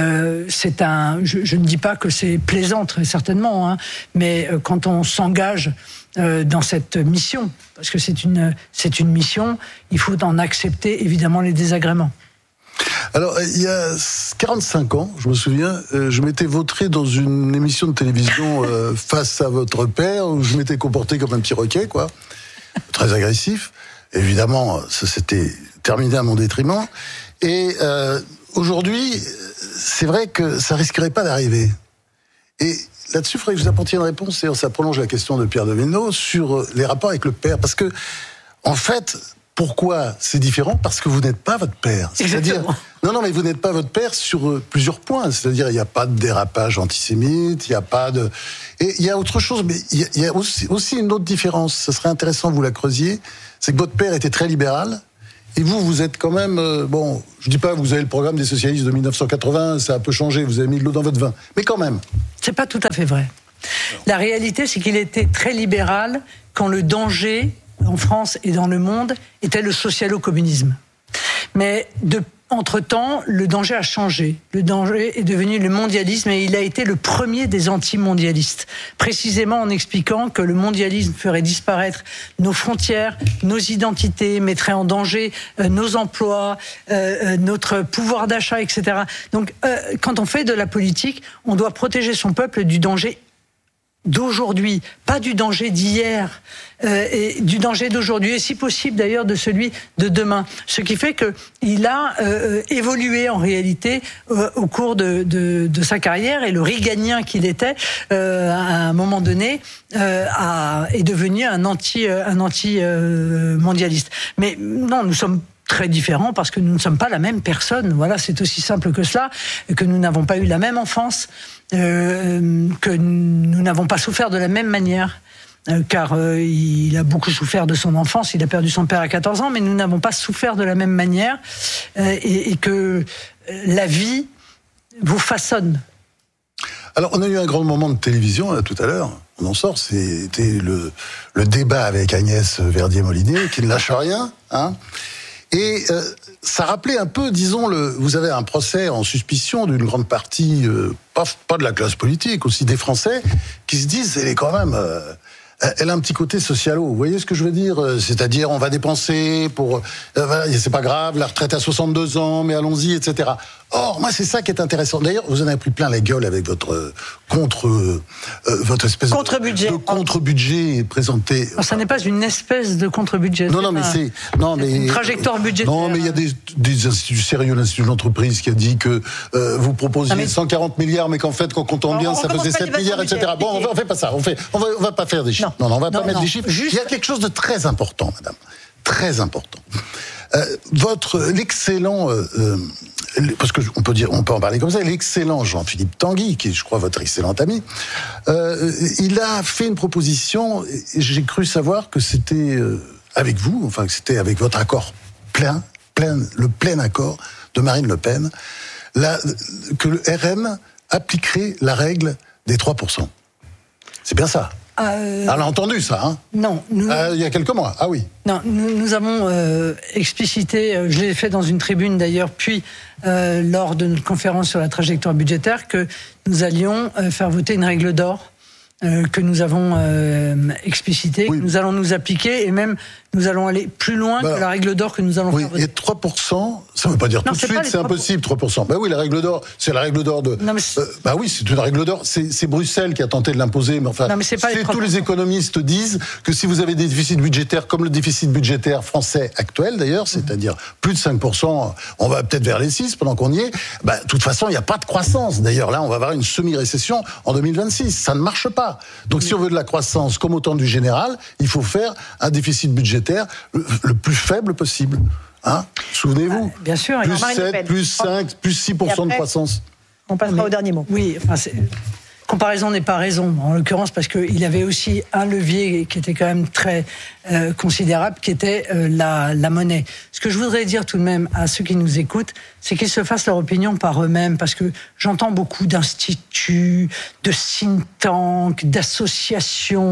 Je ne dis pas que c'est plaisant, très certainement, mais quand on s'engage dans cette mission, parce que c'est une mission, il faut en accepter évidemment les désagréments. Alors, il y a 45 ans, je me souviens, je m'étais vautré dans une émission de télévision face à votre père, où je m'étais comporté comme un petit requin, quoi, très agressif. Évidemment, ça s'était terminé à mon détriment. Et aujourd'hui, c'est vrai que ça risquerait pas d'arriver. Et là-dessus, il faudrait que vous apportiez une réponse, et ça prolonge la question de Pierre Devesneaux sur les rapports avec le père. Parce que, en fait, pourquoi c'est différent ? Parce que vous n'êtes pas votre père. C'est-à-dire, non, mais vous n'êtes pas votre père sur plusieurs points. C'est-à-dire, il n'y a pas de dérapage antisémite, il n'y a pas de... Et il y a autre chose, mais il y a aussi une autre différence. Ce serait intéressant que vous la creusiez. C'est que votre père était très libéral, et vous êtes quand même... bon, je dis pas que vous avez le programme des socialistes de 1980, ça a un peu changé, vous avez mis de l'eau dans votre vin. Mais quand même. C'est pas tout à fait vrai. La réalité, c'est qu'il était très libéral quand le danger, en France et dans le monde, était le socialo-communisme. Mais entre-temps, le danger a changé. Le danger est devenu le mondialisme et il a été le premier des anti-mondialistes. Précisément en expliquant que le mondialisme ferait disparaître nos frontières, nos identités, mettrait en danger nos emplois, notre pouvoir d'achat, etc. Donc, quand on fait de la politique, on doit protéger son peuple du danger d'aujourd'hui, pas du danger d'hier, et du danger d'aujourd'hui, et si possible d'ailleurs de celui de demain. Ce qui fait qu'il a évolué en réalité au cours de sa carrière, et le Reaganien qu'il était, à un moment donné, est devenu un anti-mondialiste. Mais non, nous sommes très différents parce que nous ne sommes pas la même personne. Voilà, c'est aussi simple que cela, que nous n'avons pas eu la même enfance, que nous n'avons pas souffert de la même manière. Car il a beaucoup souffert de son enfance, il a perdu son père à 14 ans, mais nous n'avons pas souffert de la même manière, et que la vie vous façonne. Alors, on a eu un grand moment de télévision, là, tout à l'heure, on en sort, c'était le débat avec Agnès Verdier-Molinier, qui ne lâche rien, hein. Et ça rappelait un peu, disons, vous avez un procès en suspicion d'une grande partie, pas de la classe politique, aussi des Français, qui se disent, elle est quand même... elle a un petit côté socialo, vous voyez ce que je veux dire ? C'est-à-dire, on va dépenser pour... c'est pas grave, la retraite à 62 ans, mais allons-y, etc. Or, moi, c'est ça qui est intéressant. D'ailleurs, vous en avez pris plein la gueule avec votre votre espèce contre-budget. de contre-budget présenté. Alors, ça n'est pas une espèce de contre-budget. Non, mais c'est une trajectoire budgétaire. Non, mais il y a des instituts sérieux, l'Institut de l'entreprise qui a dit que vous proposiez 140 milliards, mais qu'en fait, quand on compte bien, ça faisait 7 milliards, etc. Bon, on fait pas ça. On va pas faire des chiffres. Non, on va pas mettre des chiffres. Il y a quelque chose de très important, madame. Très important. L'excellent, parce que on peut en parler comme ça, l'excellent Jean-Philippe Tanguy, qui est, je crois, votre excellent ami, il a fait une proposition, et j'ai cru savoir que c'était avec vous, enfin que c'était avec votre accord le plein accord de Marine Le Pen, que le RN appliquerait la règle des 3%. C'est bien ça. Elle a entendu ça, hein ? Non. Il y a quelques mois, ah oui. Non, nous avons explicité, je l'ai fait dans une tribune d'ailleurs, puis lors de notre conférence sur la trajectoire budgétaire, que nous allions faire voter une règle d'or que nous avons explicitée, que nous allons nous appliquer, et même nous allons aller plus loin que la règle d'or que nous allons faire voter. Et 3%, ça ne veut pas dire tout de suite, c'est impossible, 3%. Ben oui, la règle d'or, c'est la règle d'or de... Non, mais oui, c'est une règle d'or, c'est Bruxelles qui a tenté de l'imposer, mais enfin, tous les économistes disent que si vous avez des déficits budgétaires, comme le déficit budgétaire français actuel d'ailleurs, c'est-à-dire plus de 5%, on va peut-être vers les 6% pendant qu'on y est, de toute façon, il n'y a pas de croissance. D'ailleurs, là, on va avoir une semi-récession en 2026. Ça ne marche pas. Donc, si on veut de la croissance, comme au temps du général, il faut faire un déficit budgétaire le plus faible possible. Hein ? Souvenez-vous. Bien sûr. Plus 7, plus 5, plus 6% de croissance. On passera au dernier mot. Oui, comparaison n'est pas raison, en l'occurrence, parce qu'il avait aussi un levier qui était quand même très considérable, qui était la monnaie. Ce que je voudrais dire tout de même à ceux qui nous écoutent, c'est qu'ils se fassent leur opinion par eux-mêmes, parce que j'entends beaucoup d'instituts, de think tanks, d'associations.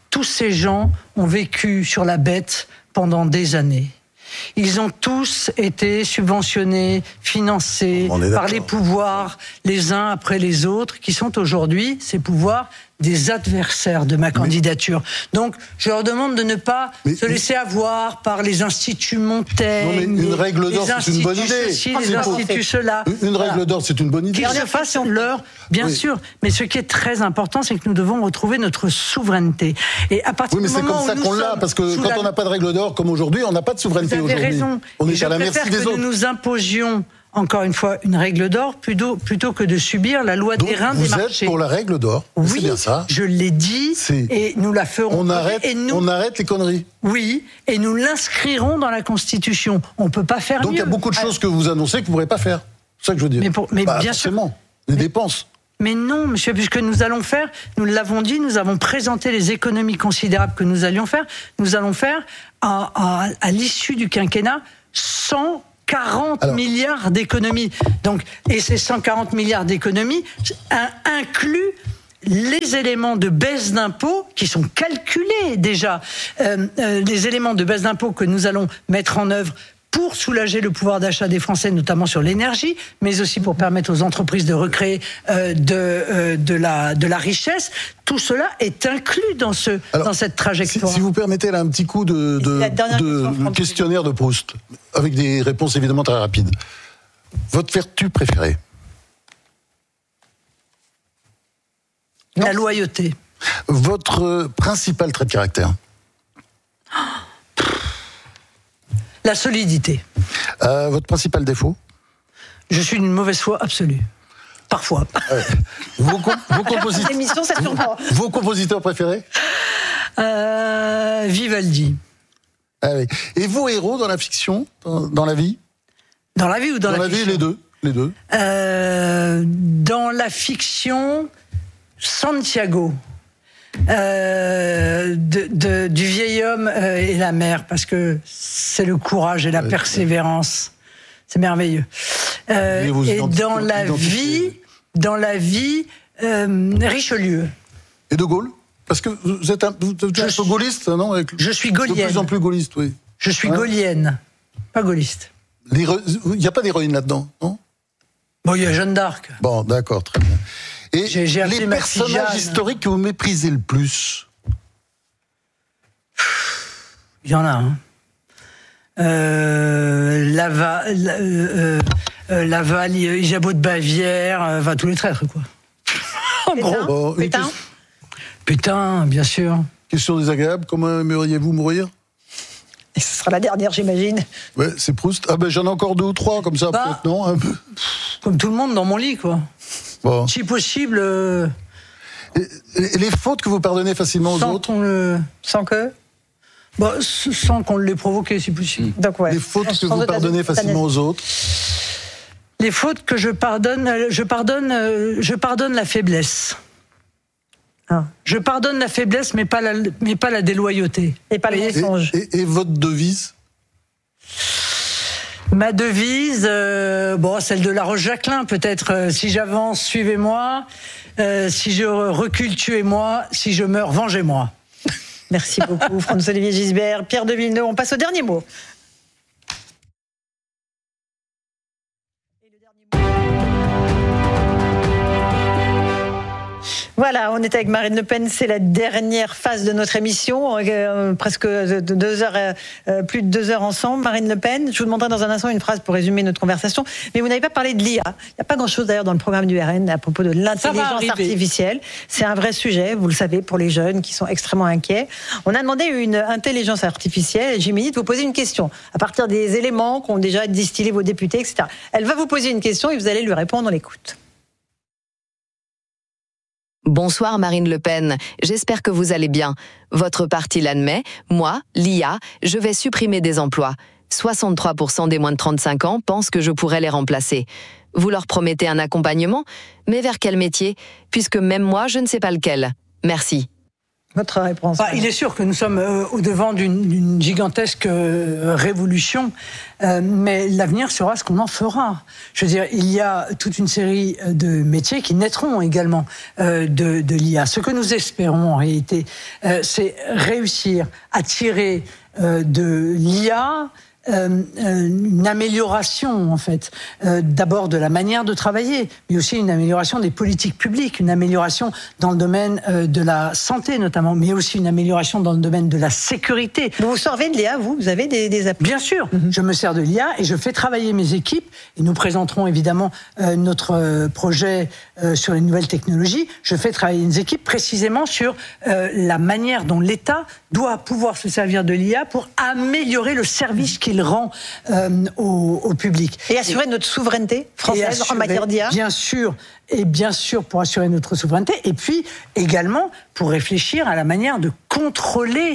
tous ces gens ont vécu sur la bête pendant des années. Ils ont tous été subventionnés, financés par les pouvoirs, les uns après les autres, qui sont aujourd'hui, ces pouvoirs, des adversaires de ma candidature. Donc, je leur demande de ne pas se laisser avoir par les instituts Montaigne. Non, mais une règle d'or, c'est une bonne idée. Les instituts cela. Une règle d'or, c'est une bonne idée. Qu'ils se fassent leur, bien sûr. Mais ce qui est très important, c'est que nous devons retrouver notre souveraineté. Et à partir oui, mais du c'est moment comme ça où qu'on l'a, parce que quand on n'a pas de règle d'or comme aujourd'hui, on n'a pas de souveraineté aujourd'hui. Vous avez raison. On est à la merci des autres. Nous nous imposions encore une fois une règle d'or plutôt que de subir la loi des reins des marchés. Vous êtes pour la règle d'or, oui, c'est bien ça. Je l'ai dit et nous la ferons. On arrête les conneries. Oui, et nous l'inscrirons dans la Constitution. On ne peut pas faire Donc mieux. il y a beaucoup de choses que vous annoncez que vous ne pourrez pas faire. C'est ça que je veux dire. Mais bien forcément, sûr. Les dépenses. Mais non, monsieur, puisque nous allons faire, nous l'avons dit, nous avons présenté les économies considérables que nous allions faire. Nous allons faire, à l'issue du quinquennat, 140 milliards d'économies. Donc, et ces 140 milliards d'économies incluent les éléments de baisse d'impôts qui sont calculés déjà, les éléments de baisse d'impôts que nous allons mettre en œuvre pour soulager le pouvoir d'achat des Français, notamment sur l'énergie, mais aussi pour permettre aux entreprises de recréer de la richesse. Tout cela est inclus dans cette trajectoire. Si vous permettez là un petit coup de questionnaire de Proust, avec des réponses évidemment très rapides. Votre vertu préférée? La loyauté. Votre principal trait de caractère? La solidité. Votre principal défaut? Je suis d'une mauvaise foi absolue. Parfois. Vos compositeurs. L'émission, ça surprend. Vos compositeurs préférés? Vivaldi. Ah oui. Et vos héros dans la fiction, dans la vie? Dans la vie ou dans la fiction? Dans la vie, les deux. Dans la fiction, Santiago. Du vieil homme et la mer, parce que c'est le courage et la persévérance. C'est merveilleux. Et dans la vie, Richelieu. Et De Gaulle? Parce que vous êtes un peu gaulliste, non? Je suis gaulienne. De plus en plus gaulliste, oui. Je suis gaulienne, pas gaulliste. Il n'y a pas d'héroïne là-dedans, non? Bon, il y a Jeanne d'Arc. Bon, d'accord, très bien. Et j'ai les personnages historiques que vous méprisez le plus? Il y en a un. Laval, Isabeau de Bavière, enfin tous les traîtres, quoi. En gros. Pétain, bien sûr. Question désagréable, comment aimeriez-vous mourir? Et ce sera la dernière, j'imagine. Ouais, c'est Proust. Ah ben j'en ai encore 2 ou 3, comme ça, peut-être, non? Un peu. Comme tout le monde dans mon lit, quoi. Bon. Si possible. Les fautes que vous pardonnez facilement aux autres? Sans que? Bon, sans qu'on les provoque, si possible. Donc, ouais. Les fautes que vous pardonnez facilement aux autres? Les fautes que je pardonne la faiblesse. Ah. Je pardonne la faiblesse, mais pas la déloyauté. Et pas le mensonge. Et votre devise? Ma devise, celle de La Roche-Jacquelin, peut-être. Si j'avance, suivez-moi. Si je recule, tuez-moi. Si je meurs, vengez-moi. Merci beaucoup, François-Olivier Gisbert. Pierre de Villeneuve, on passe au dernier mot. Voilà, on est avec Marine Le Pen, c'est la dernière phase de notre émission, presque 2 heures, plus de 2 heures ensemble. Marine Le Pen, je vous demanderai dans un instant une phrase pour résumer notre conversation, mais vous n'avez pas parlé de l'IA. Il n'y a pas grand-chose d'ailleurs dans le programme du RN à propos de l'intelligence artificielle. C'est un vrai sujet, vous le savez, pour les jeunes qui sont extrêmement inquiets. On a demandé une intelligence artificielle, Jiménez, de vous poser une question, à partir des éléments qu'ont déjà distillés vos députés, etc. Elle va vous poser une question et vous allez lui répondre, on l'écoute. Bonsoir Marine Le Pen, j'espère que vous allez bien. Votre parti l'admet, moi, l'IA, je vais supprimer des emplois. 63% des moins de 35 ans pensent que je pourrais les remplacer. Vous leur promettez un accompagnement, mais vers quel métier? Puisque même moi, je ne sais pas lequel. Merci. Votre réponse. Il est sûr que nous sommes au-devant d'une gigantesque révolution, mais l'avenir sera ce qu'on en fera. Je veux dire, il y a toute une série de métiers qui naîtront également de l'IA. Ce que nous espérons en réalité, c'est réussir à tirer de l'IA une amélioration en fait, d'abord de la manière de travailler, mais aussi une amélioration des politiques publiques, une amélioration dans le domaine de la santé notamment, mais aussi une amélioration dans le domaine de la sécurité. Vous servez de l'IA, vous avez des appuis? Bien sûr, je me sers de l'IA et je fais travailler mes équipes, et nous présenterons évidemment notre projet sur les nouvelles technologies. Je fais travailler mes équipes précisément sur la manière dont l'État doit pouvoir se servir de l'IA pour améliorer le service qu'il rend au public. Et assurer notre souveraineté française en matière d'IA. Bien sûr, pour assurer notre souveraineté, et puis également pour réfléchir à la manière de contrôler,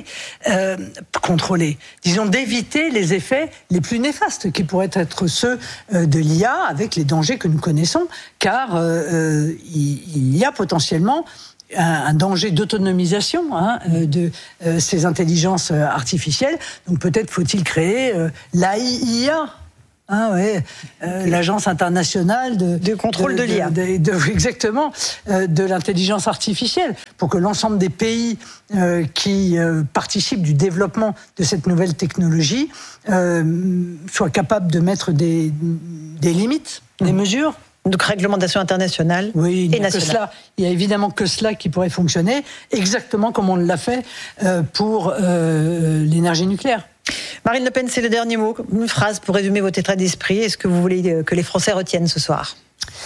disons d'éviter les effets les plus néfastes qui pourraient être ceux de l'IA, avec les dangers que nous connaissons, car il y a potentiellement un danger d'autonomisation de ces intelligences artificielles. Donc peut-être faut-il créer l'AIIA, l'agence internationale de contrôle de l'IA. Exactement, de l'intelligence artificielle, pour que l'ensemble des pays qui participent du développement de cette nouvelle technologie soient capables de mettre des limites, des mesures. Donc réglementation internationale et nationale. Il y a évidemment que cela qui pourrait fonctionner, exactement comme on l'a fait pour l'énergie nucléaire. Marine Le Pen, c'est le dernier mot. Une phrase pour résumer votre état d'esprit. Est-ce que vous voulez que les Français retiennent ce soir ?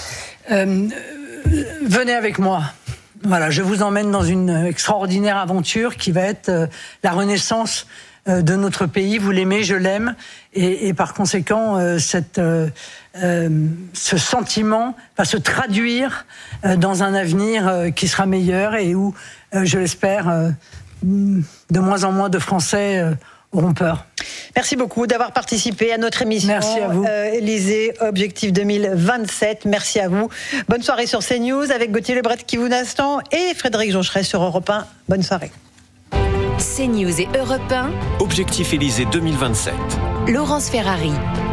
Venez avec moi. Voilà, je vous emmène dans une extraordinaire aventure qui va être la renaissance de notre pays. Vous l'aimez, je l'aime, et par conséquent, ce sentiment va se traduire dans un avenir qui sera meilleur et où, je l'espère, de moins en moins de Français auront peur. Merci beaucoup d'avoir participé à notre émission. Merci à vous. Élysée, Objectif 2027. Merci à vous. Bonne soirée sur CNews avec Gauthier Lebret qui vous attend et Frédéric Joncheret sur Europe 1. Bonne soirée. CNews et Europe 1. Objectif Élysée 2027. Laurence Ferrari.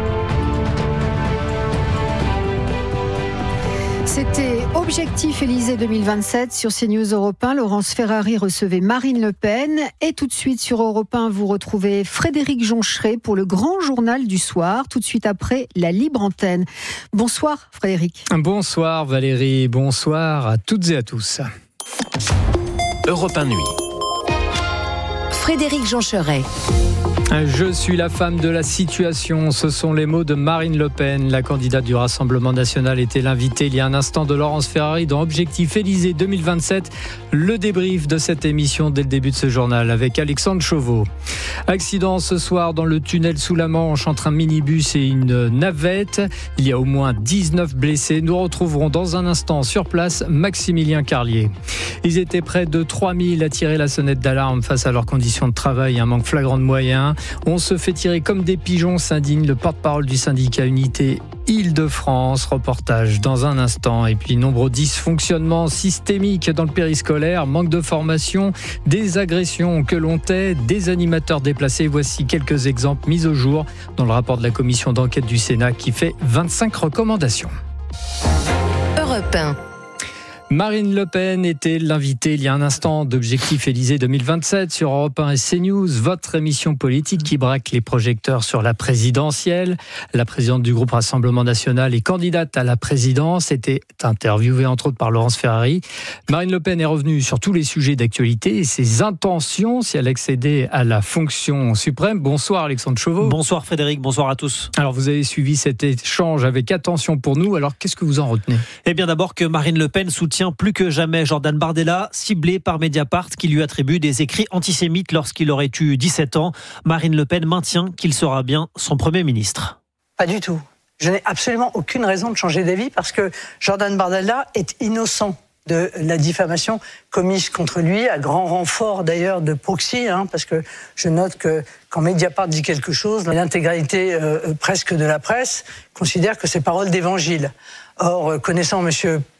C'était Objectif Élysée 2027 sur CNews Europe 1. Laurence Ferrari recevait Marine Le Pen. Et tout de suite sur Europe 1, vous retrouvez Frédéric Joncheret pour le grand journal du soir, tout de suite après la libre antenne. Bonsoir Frédéric. Bonsoir Valérie, bonsoir à toutes et à tous. Europe 1 Nuit. Frédéric Joncheret. Je suis la femme de la situation. Ce sont les mots de Marine Le Pen. La candidate du Rassemblement national était l'invitée il y a un instant de Laurence Ferrari dans Objectif Élysée 2027. Le débrief de cette émission dès le début de ce journal avec Alexandre Chauveau. Accident ce soir dans le tunnel sous la Manche entre un minibus et une navette. Il y a au moins 19 blessés. Nous retrouverons dans un instant sur place Maximilien Carlier. Ils étaient près de 3000 à tirer la sonnette d'alarme face à leurs conditions de travail et un manque flagrant de moyens. On se fait tirer comme des pigeons, s'indigne le porte-parole du syndicat Unité Île-de-France. Reportage dans un instant. Et puis nombreux dysfonctionnements systémiques dans le périscolaire, manque de formation, des agressions que l'on tait, des animateurs déplacés. Voici quelques exemples mis au jour dans le rapport de la commission d'enquête du Sénat qui fait 25 recommandations. Europe 1. Marine Le Pen était l'invitée il y a un instant d'Objectif Élysée 2027 sur Europe 1 et CNews, votre émission politique qui braque les projecteurs sur la présidentielle. La présidente du groupe Rassemblement national et candidate à la présidence était interviewée entre autres par Laurence Ferrari. Marine Le Pen est revenue sur tous les sujets d'actualité et ses intentions si elle accédait à la fonction suprême. Bonsoir Alexandre Chauveau. Bonsoir Frédéric, bonsoir à tous. Alors vous avez suivi cet échange avec attention pour nous, alors qu'est-ce que vous en retenez ? Eh bien d'abord que Marine Le Pen soutient plus que jamais Jordan Bardella, ciblé par Mediapart qui lui attribue des écrits antisémites lorsqu'il aurait eu 17 ans. Marine Le Pen maintient qu'il sera bien son Premier ministre. Pas du tout. Je n'ai absolument aucune raison de changer d'avis parce que Jordan Bardella est innocent de la diffamation commise contre lui, à grand renfort d'ailleurs de proxy, parce que je note que quand Mediapart dit quelque chose, l'intégralité presque de la presse considère que c'est parole d'évangile. Or, connaissant monsieur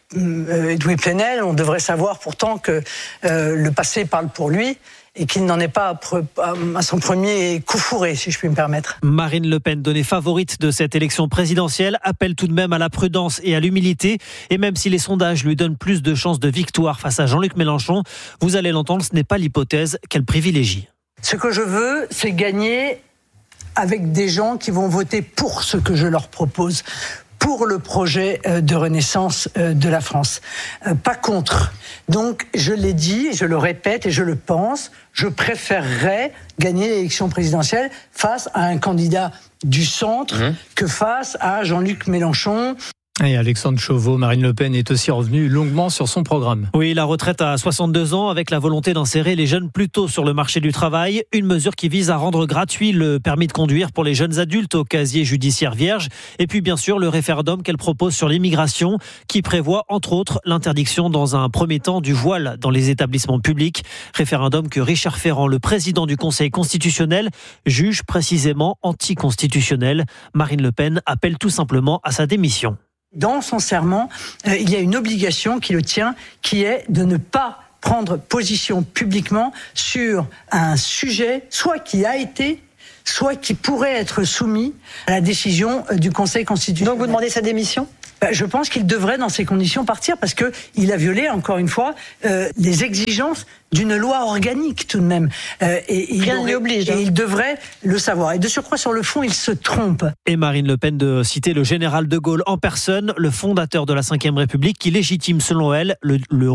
Edoui Plenel, on devrait savoir pourtant que le passé parle pour lui et qu'il n'en est pas à son premier coup fourré, si je puis me permettre. Marine Le Pen, donnée favorite de cette élection présidentielle, appelle tout de même à la prudence et à l'humilité. Et même si les sondages lui donnent plus de chances de victoire face à Jean-Luc Mélenchon, vous allez l'entendre, ce n'est pas l'hypothèse qu'elle privilégie. Ce que je veux, c'est gagner avec des gens qui vont voter pour ce que je leur propose, pour le projet de renaissance de la France, pas contre. Donc, je l'ai dit, je le répète et je le pense, je préférerais gagner l'élection présidentielle face à un candidat du centre que face à Jean-Luc Mélenchon. Et Alexandre Chauveau, Marine Le Pen est aussi revenue longuement sur son programme. Oui, la retraite à 62 ans avec la volonté d'insérer les jeunes plus tôt sur le marché du travail. Une mesure qui vise à rendre gratuit le permis de conduire pour les jeunes adultes au casier judiciaire vierge. Et puis bien sûr le référendum qu'elle propose sur l'immigration qui prévoit entre autres l'interdiction dans un premier temps du voile dans les établissements publics. Référendum que Richard Ferrand, le président du Conseil constitutionnel, juge précisément anticonstitutionnel. Marine Le Pen appelle tout simplement à sa démission. Dans son serment, il y a une obligation qui le tient, qui est de ne pas prendre position publiquement sur un sujet, soit qui a été, soit qui pourrait être soumis à la décision du Conseil constitutionnel. Donc vous demandez sa démission ? Je pense qu'il devrait, dans ces conditions, partir parce qu'il a violé, encore une fois, les exigences d'une loi organique, tout de même. Rien ne l'y oblige. Et il devrait le savoir. Et de surcroît, sur le fond, il se trompe. Et Marine Le Pen de citer le général de Gaulle en personne, le fondateur de la Ve République, qui légitime, selon elle, le